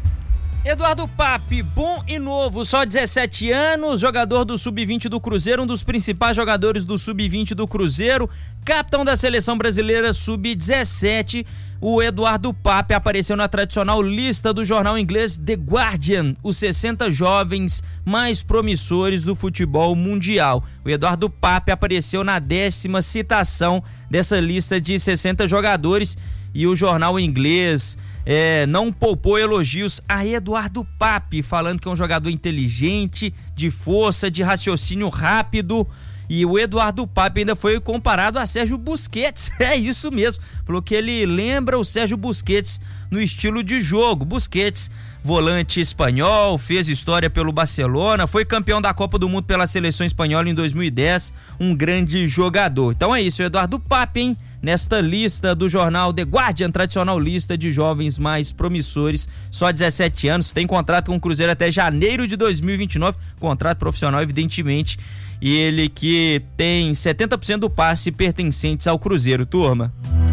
Eduardo Papi, bom e novo, só dezessete anos, jogador do sub vinte do Cruzeiro, um dos principais jogadores do sub vinte do Cruzeiro, capitão da seleção brasileira sub dezessete. O Eduardo Papi apareceu na tradicional lista do jornal inglês The Guardian, os sessenta jovens mais promissores do futebol mundial. O Eduardo Papi apareceu na décima citação dessa lista de sessenta jogadores e o jornal inglês É, não poupou elogios a Eduardo Papi, falando que é um jogador inteligente, de força, de raciocínio rápido. E o Eduardo Papi ainda foi comparado a Sérgio Busquets. É isso mesmo. Falou que ele lembra o Sérgio Busquets no estilo de jogo. Busquets, volante espanhol, fez história pelo Barcelona, foi campeão da Copa do Mundo pela seleção espanhola em dois mil e dez. Um grande jogador. Então é isso, o Eduardo Papi, hein? Nesta lista do jornal The Guardian, tradicional lista de jovens mais promissores, só dezessete anos, tem contrato com o Cruzeiro até janeiro de dois mil e vinte e nove, contrato profissional, evidentemente, e ele que tem setenta por cento do passe pertencentes ao Cruzeiro, turma.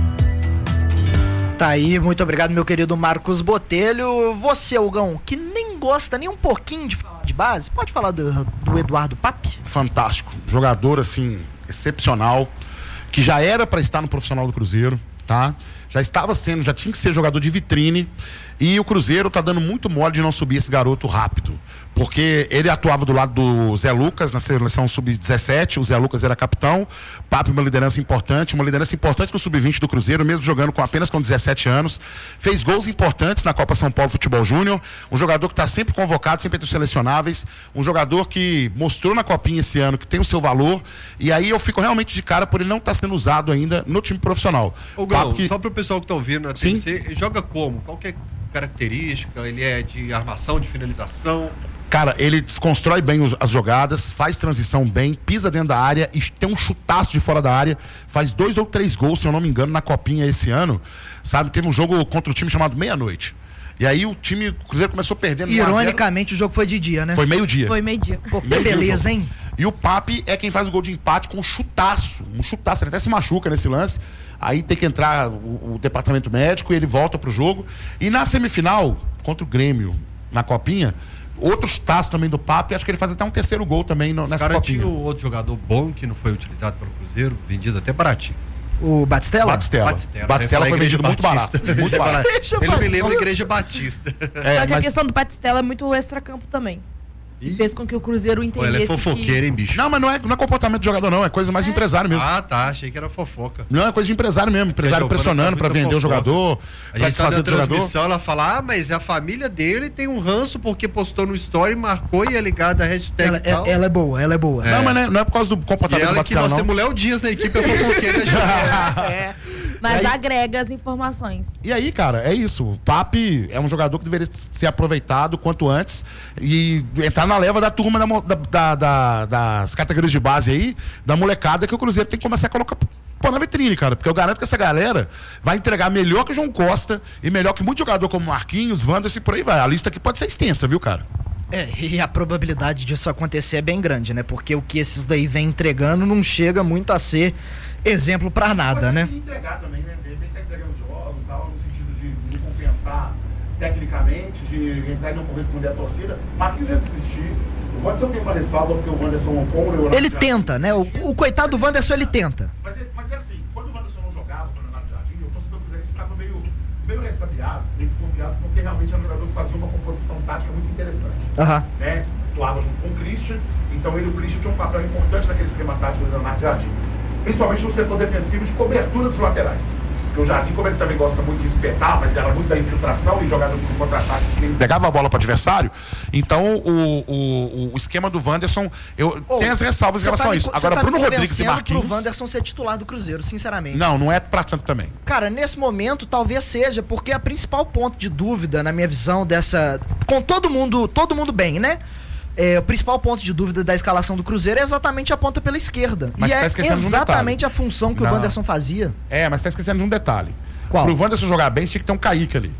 Tá aí, muito obrigado, meu querido Marcos Botelho. Você, Hugão, que nem gosta nem um pouquinho de falar de base, pode falar do, do Eduardo Papi? Fantástico, jogador assim, excepcional, que já era para estar no profissional do Cruzeiro, tá? Já estava sendo, já tinha que ser jogador de vitrine, e o Cruzeiro tá dando muito mole de não subir esse garoto rápido, porque ele atuava do lado do Zé Lucas na seleção sub dezessete, o Zé Lucas era capitão, Papi uma liderança importante, uma liderança importante no sub vinte do Cruzeiro, mesmo jogando com apenas com dezessete anos, fez gols importantes na Copa São Paulo Futebol Júnior, um jogador que está sempre convocado, sempre entre os selecionáveis, um jogador que mostrou na Copinha esse ano que tem o seu valor, e aí eu fico realmente de cara por ele não estar tá sendo usado ainda no time profissional. Ô, Gal, que... só para o pessoal que está ouvindo na T C, ele joga como? Qual que é a característica? Ele é de armação, de finalização? Cara, ele desconstrói bem os, as jogadas, faz transição bem, pisa dentro da área e tem um chutaço de fora da área, faz dois ou três gols, se eu não me engano, na Copinha esse ano, sabe? Teve um jogo contra um time chamado Meia-Noite. E aí o time, o Cruzeiro começou perdendo. Ironicamente, o jogo foi de dia, né? Foi meio-dia. Foi meio-dia. Pô, que beleza, hein? E o Papi é quem faz o gol de empate com um chutaço. Um chutaço, ele até se machuca nesse lance. Aí tem que entrar o, o departamento médico e ele volta pro jogo. E na semifinal, contra o Grêmio, na Copinha, outro chutaço também do Papi, acho que ele faz até um terceiro gol também no, nessa cara Copinha. Tinha outro jogador bom que não foi utilizado pelo Cruzeiro, vendido até baratinho. O Batistella? Batistella. Batistella, Batistella foi vendido muito barato. Muito barato. Ele me lembra a Igreja Batista. É, Só que mas... a questão do Batistella é muito extracampo também. E fez com que o Cruzeiro entendesse. Pô, ele é fofoqueiro, que... hein, bicho? Não, mas não é, não é comportamento de jogador, não. É coisa mais de empresário mesmo. Ah, tá. Achei que era fofoca. Não, é coisa de empresário mesmo. Empresário pressionando pra vender o jogador, A pra gente tá desfazer na do jogador. transmissão, ela fala, ah, mas a família dele tem um ranço porque postou no story, marcou e é ligado a hashtag Ela, e tal. ela é boa, ela é boa. É. Não, mas não é, não é por causa do E comportamento do ela que Batistella, nós não. temos Léo Dias na equipe, é fofoqueira já. É. Mas E aí- agrega as informações. E aí, cara, é isso. O Papi é um jogador que deveria ser aproveitado quanto antes e entrar na leva da turma da mo- da- da- da- das categorias de base aí, da molecada que o Cruzeiro tem que começar a colocar pô na vitrine, cara. Porque eu garanto que essa galera vai entregar melhor que o João Costa e melhor que muito jogador como Marquinhos, Wanderson e por aí vai. A lista aqui pode ser extensa, viu, cara? É, e a probabilidade disso acontecer é bem grande, né? Porque o que esses daí vem entregando não chega muito a ser exemplo pra nada, né? entregar também, né? De repente você entrega os jogos, tal, no sentido de não compensar tecnicamente, de entrar e não corresponder à torcida. Marquinhos ia desistir. O Wanderson tem uma ressalva porque o Wanderson com o Leonardo Ele Jardim- tenta, né? O, o coitado do Wanderson, ele tenta. Mas, é- mas é assim, quando o Wanderson não jogava para o Leonardo Jardim, o torcedor do Cruzeiro ficava meio, meio ressabiado, meio desconfiado, porque realmente era um jogador que fazia uma composição tática muito interessante. Aham. Né? Atuava junto com o Christian, então ele e o Christian tinham um papel importante naquele esquema tático do Leonardo Jardim. Principalmente no setor defensivo de cobertura dos laterais. Porque o Jardim, como ele também gosta muito de espetar, mas era muito da infiltração e jogada no contra-ataque, ele pegava a bola para o adversário. Então, o, o, o esquema do Wanderson, eu Ô, tenho as ressalvas em Você relação tá a me- isso. você Agora, tá Bruno me Rodrigues e convencendo Marquinhos... pro Wanderson ser titular do Cruzeiro, sinceramente. Não, não é para tanto também. Cara, nesse momento talvez seja, porque a principal ponto de dúvida, na minha visão, dessa. Com todo mundo, todo mundo bem, né? É, o principal ponto de dúvida da escalação do Cruzeiro é exatamente a ponta pela esquerda. Mas e tá é esquecendo de um exatamente a função que Não. o Wanderson fazia. É, mas tá esquecendo de um detalhe. Qual? Pro Wanderson jogar bem, tinha que ter um Kaique ali.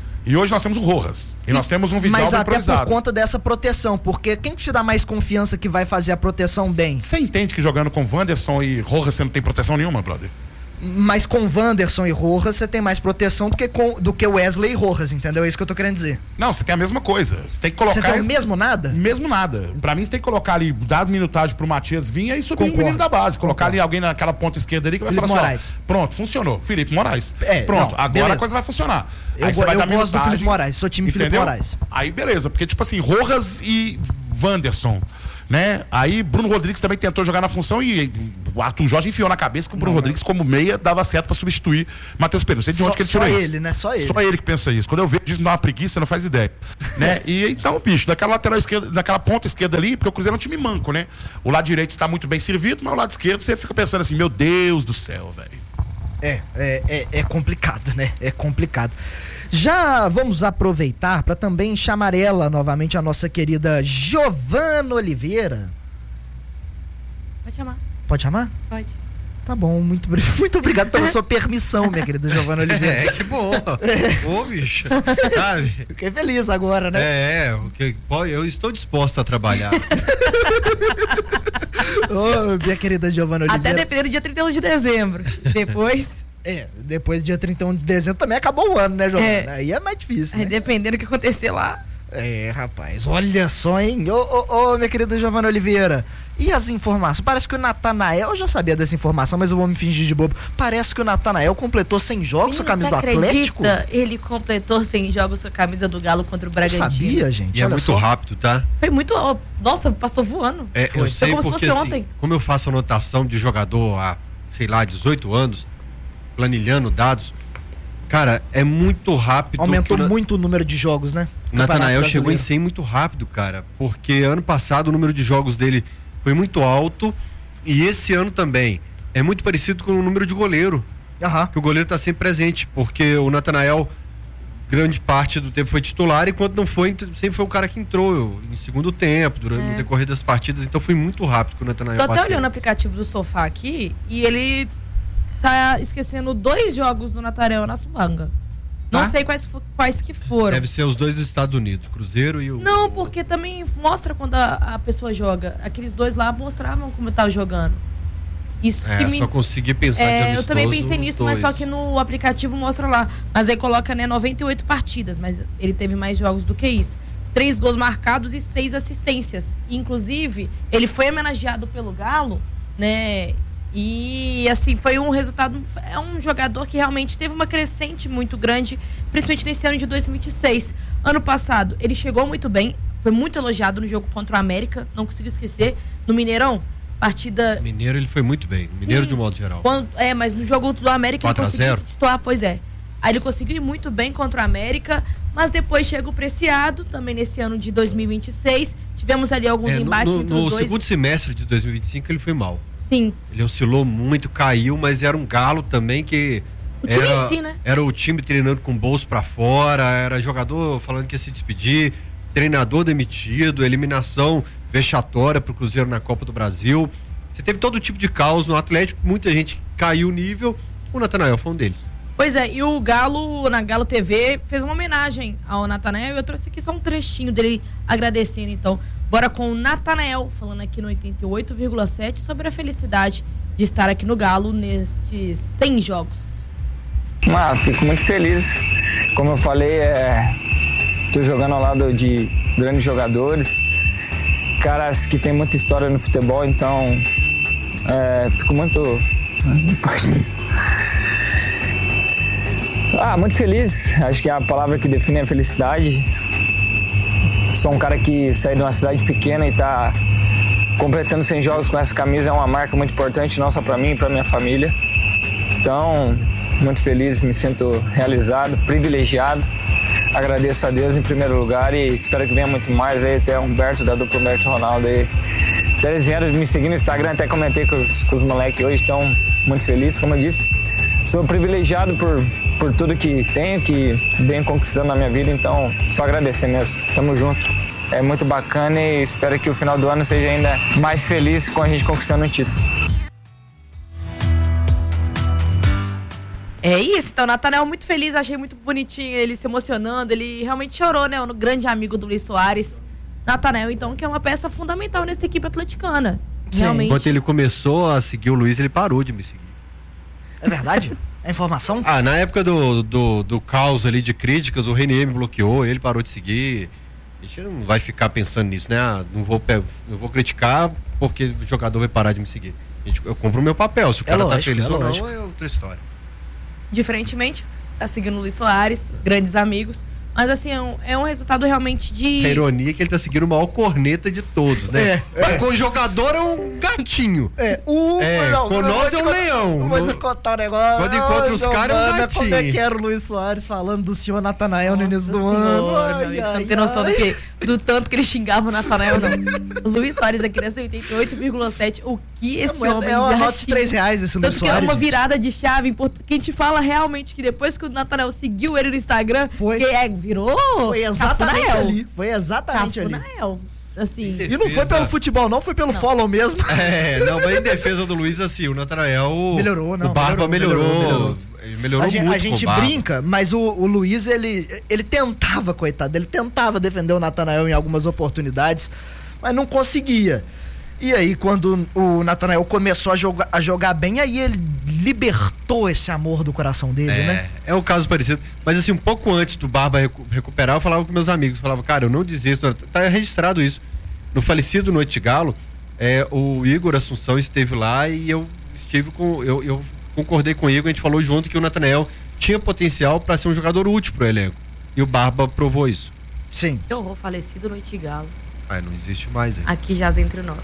E hoje nós temos o Rojas. E, nós temos um Vidal Mas até improvisado. por conta dessa proteção, porque quem te dá mais confiança que vai fazer a proteção bem? Você entende que jogando com Wanderson e Rojas você não tem proteção nenhuma, brother? Mas com Wanderson e Rojas você tem mais proteção do que, com, do que Wesley e Rojas, entendeu? É isso que eu tô querendo dizer. Não, você tem a mesma coisa. Você tem que colocar... Você tem o esse... mesmo nada? Mesmo nada. Pra mim, você tem que colocar ali, dado minutagem pro Matias vir, aí subir o menino da base. Colocar Concordo. ali alguém naquela ponta esquerda ali que vai Felipe falar Moraes. assim, ó, pronto, funcionou. Felipe Moraes. É, pronto, não, agora beleza. a coisa vai funcionar. Eu, aí você vai eu dar gosto minutagem, do Felipe Moraes, sou time entendeu? Felipe Moraes. Aí beleza, porque tipo assim, Rojas e Wanderson, né? Aí Bruno Rodrigues também tentou jogar na função e o Arthur Jorge enfiou na cabeça que o Bruno não, Rodrigues, como meia, dava certo pra substituir Matheus Pereira. Não sei de onde só, que ele tirou só isso. Só ele, né? Só ele. Só ele que pensa isso. Quando eu vejo isso, não dá uma preguiça, não faz ideia. né? E então, bicho, daquela lateral esquerda, daquela ponta esquerda ali, porque o Cruzeiro é um time manco, né? O lado direito está muito bem servido, mas o lado esquerdo você fica pensando assim, meu Deus do céu, velho. É, é, é, é complicado, né? É complicado. Já vamos aproveitar para também chamar ela novamente, a nossa querida Giovana Oliveira. Pode chamar. Pode chamar? Pode. Tá bom, muito, muito obrigado pela sua permissão, minha querida Giovana Oliveira. É, que bom. É. Ô, bicho. Sabe? Fiquei feliz agora, né? É, porque eu estou disposta a trabalhar. Ô, oh, minha querida Giovana Oliveira. Até depender do dia trinta e um de dezembro. Depois... É, depois do dia trinta e um de dezembro também acabou o ano, né, Giovana? É. Aí é mais difícil, né? Aí dependendo do que acontecer lá. É, rapaz, olha só, hein? Ô, ô, ô, minha querida Giovana Oliveira, e as informações? Parece que o Natanael, eu já sabia dessa informação, mas eu vou me fingir de bobo. Parece que o Natanael completou cem jogos com a camisa do Atlético. Ele completou cem jogos com a camisa do Galo contra o Bragantino. Eu sabia, gente. E é muito só. rápido, tá? Foi muito... Nossa, passou voando. É, Foi. eu sei Foi como porque, se fosse assim, ontem. como eu faço anotação de jogador há, sei lá, dezoito anos, planilhando dados, cara, é muito rápido. Aumentou na... muito o número de jogos, né? O Natanael chegou em cem muito rápido, cara, porque ano passado o número de jogos dele foi muito alto e esse ano também é muito parecido com o número de goleiro. Uhum. Que o goleiro tá sempre presente, porque o Natanael grande parte do tempo foi titular e quando não foi, sempre foi o cara que entrou em segundo tempo, durante é. o decorrer das partidas, então foi muito rápido que o Natanael Tô até bateu. olhando o aplicativo do Sofá aqui e ele tá esquecendo dois jogos do Natanael na Subanga. Não ah? sei quais, quais que foram. Deve ser os dois dos Estados Unidos, Cruzeiro e o... Não, porque também mostra quando a, a pessoa joga. Aqueles dois lá mostravam como tava jogando. Isso é, que me... só consegui pensar é, de amistoso. Eu também pensei nisso, dois. mas só que no aplicativo mostra lá. Mas aí coloca, né, noventa e oito partidas, mas ele teve mais jogos do que isso. Três gols marcados e seis assistências. Inclusive, ele foi homenageado pelo Galo, né... E assim, foi um resultado. É um jogador que realmente teve uma crescente muito grande, principalmente nesse ano de dois mil e vinte e seis. Ano passado, ele chegou muito bem, foi muito elogiado no jogo contra o América, não consigo esquecer. No Mineirão, partida. Mineiro ele foi muito bem, Mineiro Sim, de modo geral. Quando, é, mas no jogo do América ele conseguiu se destoar, pois é. Aí ele conseguiu ir muito bem contra o América, mas depois chega o Preciado, também nesse ano de dois mil e vinte e seis. Tivemos ali alguns é, embates no, entre no os dois. No segundo semestre de dois mil e vinte e cinco ele foi mal. Sim. Ele oscilou muito, caiu, mas era um Galo também que... O time era, em si, né? Era o time treinando com o bolso pra fora, era jogador falando que ia se despedir, treinador demitido, eliminação vexatória pro Cruzeiro na Copa do Brasil. Você teve todo tipo de caos no Atlético, muita gente caiu o nível, o Natanael foi um deles. Pois é, e o Galo, na Galo T V, fez uma homenagem ao Natanael e eu trouxe aqui só um trechinho dele agradecendo, então. Bora com o Natanael, falando aqui no oitenta e oito vírgula sete sobre a felicidade de estar aqui no Galo nestes cem jogos. Ah, fico muito feliz. Como eu falei, é, tô jogando ao lado de grandes jogadores, caras que tem muita história no futebol, então é, fico muito... Ah, muito feliz. Acho que a palavra que define é a felicidade. Sou um cara que saiu de uma cidade pequena e está completando cem jogos com essa camisa. É uma marca muito importante, não só para mim, para minha família. Então, muito feliz, me sinto realizado, privilegiado. Agradeço a Deus em primeiro lugar e espero que venha muito mais. Aí até Humberto, da dupla Humberto e Ronaldo. Aí. Até eles vieram me seguir no Instagram, até comentei com os, com os moleques hoje. Estão muito felizes, como eu disse. Sou privilegiado por, por tudo que tenho, que venho conquistando na minha vida, então só agradecer mesmo. Tamo junto. É muito bacana e espero que o final do ano seja ainda mais feliz com a gente conquistando um título. É isso, então o Natanael muito feliz, achei muito bonitinho ele se emocionando, ele realmente chorou, né? O grande amigo do Luiz Soares. Natanael, então, que é uma peça fundamental nessa equipe atleticana. Sim. Realmente. Enquanto ele começou a seguir o Luiz, ele parou de me seguir. É verdade? É informação? Ah, na época do, do, do caos ali de críticas, o Renier me bloqueou, ele parou de seguir. A gente não vai ficar pensando nisso, né? Ah, não vou, não vou criticar porque o jogador vai parar de me seguir. A gente, eu compro o meu papel, se o É cara lógico, tá feliz é ou lógico. não, é outra história. Diferentemente, tá seguindo o Luiz Soares, grandes amigos. Mas assim, é um, é um resultado realmente de. A ironia é que ele tá seguindo o maior corneta de todos, né? É, Mas é. com o jogador é um gatinho. É, o. É, não, com eu nós vou é um te leão. Vou No- te contar um negócio. Quando encontra os Ai, caras, é um Giovana, gatinho. Como é que era o Luiz Soares falando do senhor Natanael no Nossa início do Senhora, ano? meu Ai, amigo, você ai, não tem noção ai. do, que, do tanto que ele xingava o Natanael, não. O Luiz Soares aqui nessa oitenta e oito vírgula sete, o que esse É, homem é uma já nota de xinga. três reais esse Luiz Tanto que é Soares. uma gente. virada de chave importante. Que a gente fala realmente que depois que o Natanael seguiu ele no Instagram, Foi. que é, virou. Foi exatamente Cafunael. ali. Foi exatamente ali. Cafunael. Assim. E não foi pelo futebol, não, foi pelo Não. follow mesmo. É, não, mas em defesa do Luiz, assim, o Natanael. Melhorou, não, O Barba melhorou, melhorou. melhorou, Ele melhorou a gente, muito a gente com o Barba. brinca, mas o, o Luiz, ele, ele tentava, coitado, ele tentava defender o Natanael em algumas oportunidades, mas não conseguia. E aí, quando o Natanael começou a jogar, a jogar bem, aí ele libertou esse amor do coração dele, É, né? é um caso parecido. Mas assim, um pouco antes do Barba recu- recuperar, eu falava com meus amigos, falava, cara, eu não desisto, tá registrado isso. No falecido Noite de Galo, é, o Igor Assunção esteve lá e eu estive com, eu, eu concordei com o Igor, a gente falou junto que o Natanael tinha potencial para ser um jogador útil pro elenco. E o Barba provou isso. Sim. Que horror, falecido Noite de Galo. Ah, não existe mais, hein? Aqui jaz entre nós.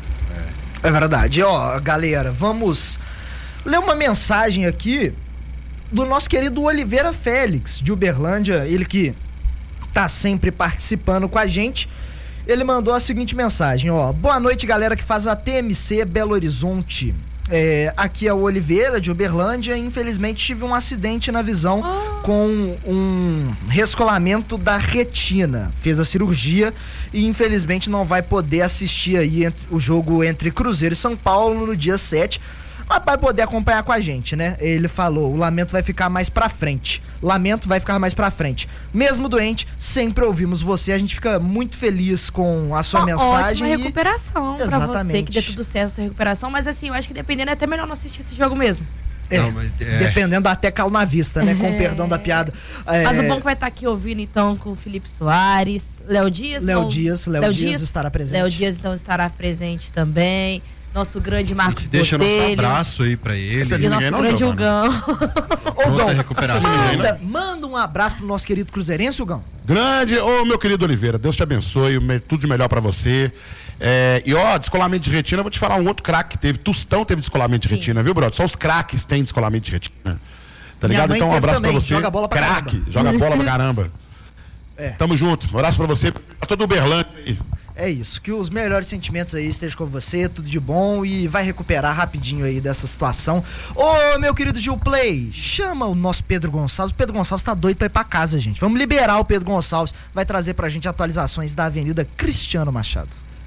É verdade. Ó, galera, vamos ler uma mensagem aqui do nosso querido Oliveira Félix, de Uberlândia, ele que tá sempre participando com a gente. Ele mandou a seguinte mensagem, ó: boa noite, galera que faz a T M C Belo Horizonte. É, aqui é o Oliveira, de Uberlândia. Infelizmente tive um acidente na visão com um rescolamento da retina. Fez a cirurgia e infelizmente não vai poder assistir aí ent- o jogo entre Cruzeiro e São Paulo no dia sete. Mas vai poder acompanhar com a gente, né? Ele falou, o lamento vai ficar mais pra frente. Lamento vai ficar mais pra frente. Mesmo doente, sempre ouvimos você. A gente fica muito feliz com a sua Uma mensagem. ótima e- recuperação pra você, Exatamente. que dê tudo certo essa recuperação. Mas assim, eu acho que dependendo é até melhor não assistir esse jogo mesmo. É, Não, mas, é, dependendo até calo na vista, né? Com o É. perdão da piada. É, Mas o bom que vai estar aqui ouvindo então com o Felipe Soares, Léo Dias. Léo não- Dias, Léo Léo Dias, Dias estará presente. Léo Dias então estará presente também. Nosso grande a Marcos gente deixa nosso Botelho. abraço aí pra ele. Esquece E de o nosso ninguém não, grande Giovana. Hugão. Ô, Pronta Gão, recuperação. manda, manda um abraço pro nosso querido cruzeirense, Hugão. Grande, ô meu querido Oliveira, Deus te abençoe, me- tudo de melhor pra você. É, e ó, descolamento de retina, eu vou te falar um outro craque que teve. Tostão teve descolamento de Sim. retina, viu, brother? Só os craques têm descolamento de retina. Tá Minha ligado? mãe Então um teve abraço também, pra você. joga bola pra Craque, caramba. joga bola pra caramba. É. Tamo junto. Um abraço pra você, pra todo o Uberlândia aí. É isso, que os melhores sentimentos aí estejam com você, tudo de bom e vai recuperar rapidinho aí dessa situação. Ô, meu querido Gil Play, chama o nosso Pedro Gonçalves. O Pedro Gonçalves tá doido pra ir pra casa, gente. Vamos liberar o Pedro Gonçalves, vai trazer pra gente atualizações da Avenida Cristiano Machado.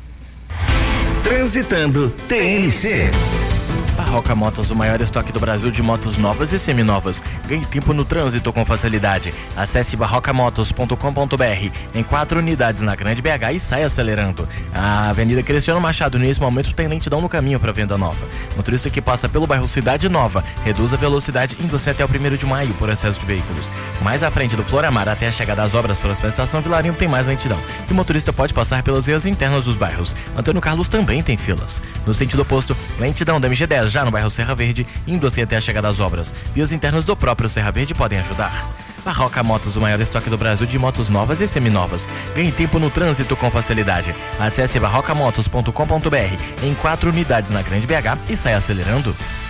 Transitando T N C. Barroca Motos, o maior estoque do Brasil de motos novas e seminovas. Ganhe tempo no trânsito com facilidade. Acesse barroca motos ponto com ponto b r. Em quatro unidades na Grande B H e saia acelerando. A Avenida Cristiano Machado, nesse momento, tem lentidão no caminho para venda nova. Motorista que passa pelo bairro Cidade Nova, reduz a velocidade indo-se até o primeiro de maio por excesso de veículos. Mais à frente do Floramar, até a chegada das obras para a estação Vilarinho, tem mais lentidão. E o motorista pode passar pelas vias internas dos bairros. Antônio Carlos também tem filas. No sentido oposto, lentidão da M G dez já no bairro Serra Verde, indo-se até a chegada das obras. Vias internas do próprio Serra Verde podem ajudar. Barroca Motos, o maior estoque do Brasil de motos novas e seminovas. Ganhe tempo no trânsito com facilidade. Acesse barroca motos ponto com ponto b r. Em quatro unidades na Grande B H e saia acelerando.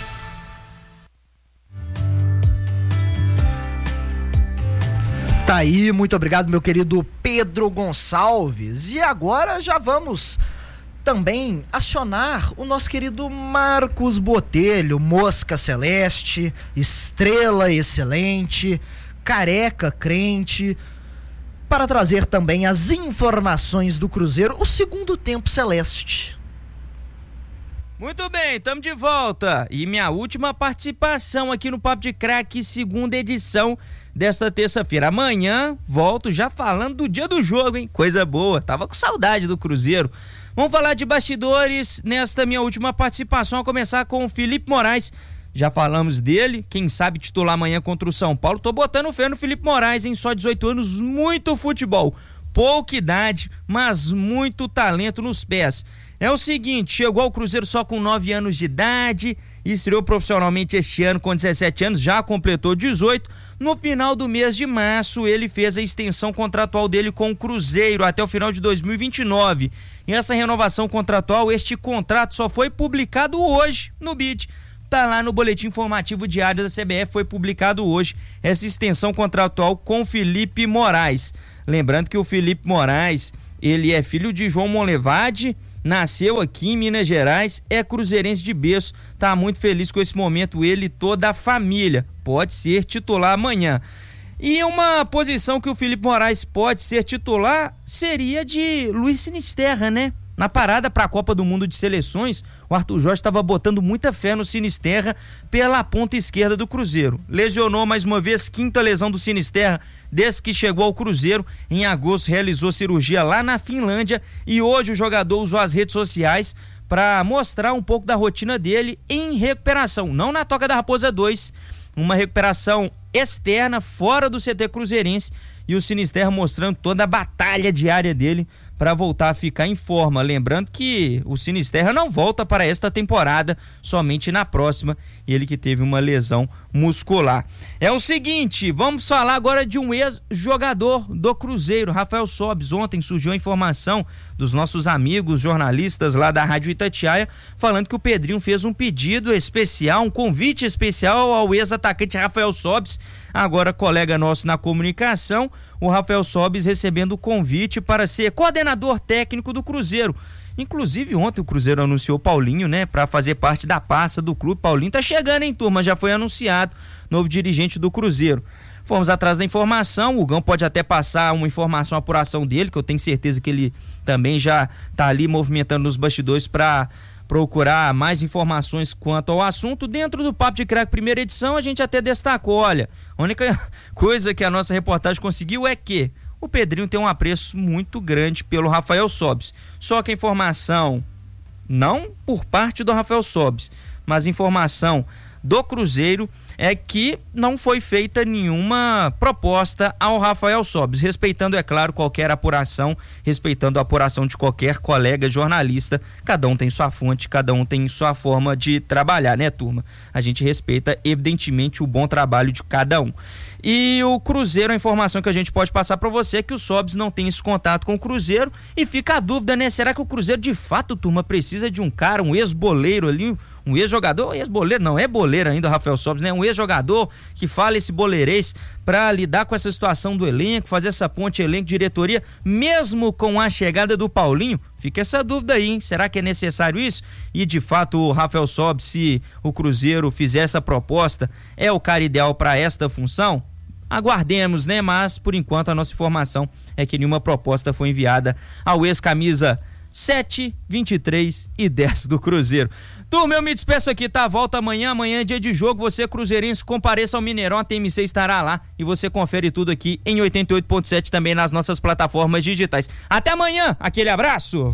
Tá aí, muito obrigado, meu querido Pedro Gonçalves. E agora já vamos também acionar o nosso querido Marcos Botelho, Mosca Celeste, Estrela Excelente, Careca Crente, para trazer também as informações do Cruzeiro, o segundo tempo celeste. Muito bem, estamos de volta. E minha última participação aqui no Papo de Craque, segunda edição desta terça-feira. Amanhã volto já falando do dia do jogo, hein? Coisa boa, tava com saudade do Cruzeiro. Vamos falar de bastidores nesta minha última participação, a começar com o Felipe Moraes, já falamos dele, quem sabe titular amanhã contra o São Paulo. Tô botando fé no Felipe Moraes, em só dezoito anos, muito futebol. Pouca idade, mas muito talento nos pés. É o seguinte, chegou ao Cruzeiro só com nove anos de idade, estreou profissionalmente este ano com dezessete anos, já completou dezoito. No final do mês de março, ele fez a extensão contratual dele com o Cruzeiro até o final de dois mil e vinte e nove. E essa renovação contratual, este contrato só foi publicado hoje no B I D. Tá lá no boletim informativo diário da C B F, foi publicado hoje essa extensão contratual com Felipe Moraes. Lembrando que o Felipe Moraes, ele é filho de João Monlevade, nasceu aqui em Minas Gerais, é cruzeirense de berço, tá muito feliz com esse momento, ele e toda a família, pode ser titular amanhã. E uma posição que o Felipe Moraes pode ser titular seria de Luiz Sinisterra, né? Na parada para a Copa do Mundo de Seleções, o Arthur Jorge estava botando muita fé no Sinisterra pela ponta esquerda do Cruzeiro. Lesionou mais uma vez, quinta lesão do Sinisterra desde que chegou ao Cruzeiro. Em agosto realizou cirurgia lá na Finlândia e hoje o jogador usou as redes sociais para mostrar um pouco da rotina dele em recuperação, não na Toca da Raposa dois, uma recuperação externa, fora do C T cruzeirense, e o Sinisterra mostrando toda a batalha diária dele para voltar a ficar em forma. Lembrando que o Sinisterra não volta para esta temporada, somente na próxima, ele que teve uma lesão muscular. É o seguinte, vamos falar agora de um ex-jogador do Cruzeiro, Rafael Sobis. Ontem surgiu a informação dos nossos amigos jornalistas lá da Rádio Itatiaia, falando que o Pedrinho fez um pedido especial, um convite especial ao ex-atacante Rafael Sobis, agora colega nosso na comunicação, o Rafael Sobis recebendo o convite para ser coordenador técnico do Cruzeiro. Inclusive ontem o Cruzeiro anunciou Paulinho, né, para fazer parte da pasta do clube. Paulinho tá chegando, hein, turma, já foi anunciado, novo dirigente do Cruzeiro. Fomos atrás da informação, o Gão pode até passar uma informação, uma apuração dele, que eu tenho certeza que ele também já tá ali movimentando nos bastidores para procurar mais informações quanto ao assunto. Dentro do Papo de Craque primeira edição, a gente até destacou, olha, a única coisa que a nossa reportagem conseguiu é que o Pedrinho tem um apreço muito grande pelo Rafael Sobis. Só que a informação, não por parte do Rafael Sobis, mas informação do Cruzeiro, é que não foi feita nenhuma proposta ao Rafael Sobis, respeitando, é claro, qualquer apuração, respeitando a apuração de qualquer colega jornalista. Cada um tem sua fonte, cada um tem sua forma de trabalhar, né, turma? A gente respeita, evidentemente, o bom trabalho de cada um. E o Cruzeiro, a informação que a gente pode passar para você é que o Sobis não tem esse contato com o Cruzeiro, e fica a dúvida, né? Será que o Cruzeiro de fato, turma, precisa de um cara, um ex-boleiro ali, um ex-jogador, ex-boleiro, não é boleiro ainda o Rafael Sobis, né? Um ex-jogador que fala esse boleirês para lidar com essa situação do elenco, fazer essa ponte elenco-diretoria, mesmo com a chegada do Paulinho? Fica essa dúvida aí, hein? Será que é necessário isso? E de fato o Rafael Sobis, se o Cruzeiro fizer essa proposta, é o cara ideal para esta função? Aguardemos, né? Mas por enquanto a nossa informação é que nenhuma proposta foi enviada ao ex-camisa sete, vinte e três e dez do Cruzeiro. Turma, eu me despeço aqui, tá? Volta amanhã, amanhã é dia de jogo, você cruzeirense, compareça ao Mineirão, a T M C estará lá e você confere tudo aqui em oitenta e oito ponto sete também nas nossas plataformas digitais. Até amanhã, aquele abraço!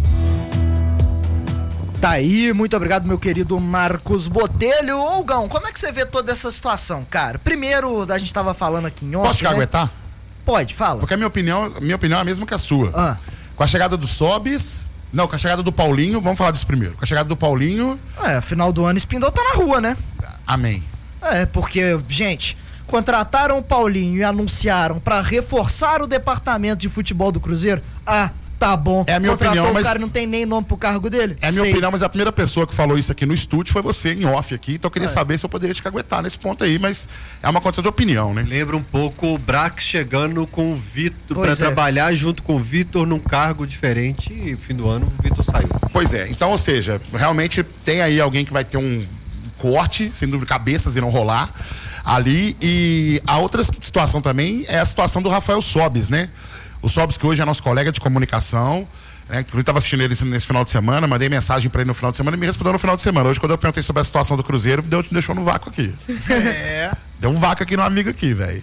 Tá aí, muito obrigado, meu querido Marcos Botelho. Ô, Gão, como é que você vê toda essa situação, cara? Primeiro, a gente tava falando aqui em ontem, Posso te aguentar? Né? Pode, fala. Porque a minha opinião, minha opinião é a mesma que a sua. Ah. Com a chegada do Sobis... Não, com a chegada do Paulinho, vamos falar disso primeiro. Com a chegada do Paulinho... É, final do ano, Espindol tá na rua, né? Amém. É, porque, gente, contrataram o Paulinho e anunciaram pra reforçar o departamento de futebol do Cruzeiro. Ah, tá bom. É a minha Contratou opinião, o mas... cara não tem nem nome pro cargo dele? É a minha Sei. opinião, mas a primeira pessoa que falou isso aqui no estúdio foi você, em off aqui. Então eu queria É. saber se eu poderia te caguetar nesse ponto aí, mas é uma condição de opinião, né? Lembra um pouco o Brax chegando com o Vitor Pois para é. trabalhar junto com o Vitor num cargo diferente e no fim do ano o Vitor saiu. Pois é, então, ou seja, realmente tem aí alguém que vai ter um corte, sem dúvida, cabeças irão rolar ali. E a outra situação também é a situação do Rafael Sobis, né? O Sobis, que hoje é nosso colega de comunicação, né? Eu estava assistindo ele nesse final de semana, mandei mensagem para ele no final de semana e me respondeu no final de semana. Hoje, quando eu perguntei sobre a situação do Cruzeiro, deu, deixou no vácuo aqui. É. Deu um vácuo aqui no amigo aqui, velho.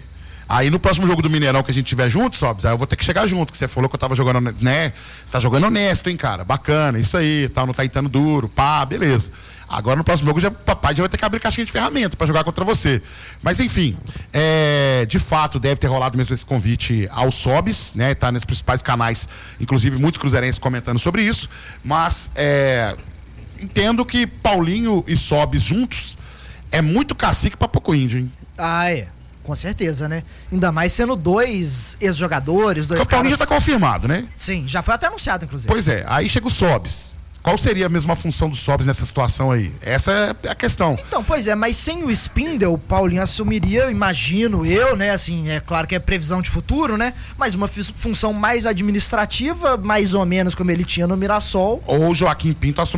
Aí no próximo jogo do Mineirão que a gente tiver junto, Sobs, aí eu vou ter que chegar junto, que você falou que eu tava jogando, né? Você tá jogando honesto, hein, cara? Bacana, isso aí, tal, não tá itando duro, pá, beleza. Agora no próximo jogo já, o papai já vai ter que abrir caixinha de ferramenta pra jogar contra você. Mas enfim, é, de fato deve ter rolado mesmo esse convite ao Sobs, né? Tá nos principais canais, inclusive muitos cruzeirenses comentando sobre isso. Mas é, entendo que Paulinho e Sobs juntos é muito cacique pra pouco índio, hein? Ah, é. Com certeza, né? Ainda mais sendo dois ex-jogadores, dois Porque o Paulinho caras... já tá confirmado, né? Sim, já foi até anunciado, inclusive. Pois é, aí chega o Sobs. Qual seria a mesma função do Sobs nessa situação aí? Essa é a questão. Então, pois é, mas sem o Spindle, o Paulinho assumiria, imagino eu, né? Assim, é claro que é previsão de futuro, né? Mas uma função mais administrativa, mais ou menos como ele tinha no Mirassol. Ou o Joaquim Pinto assume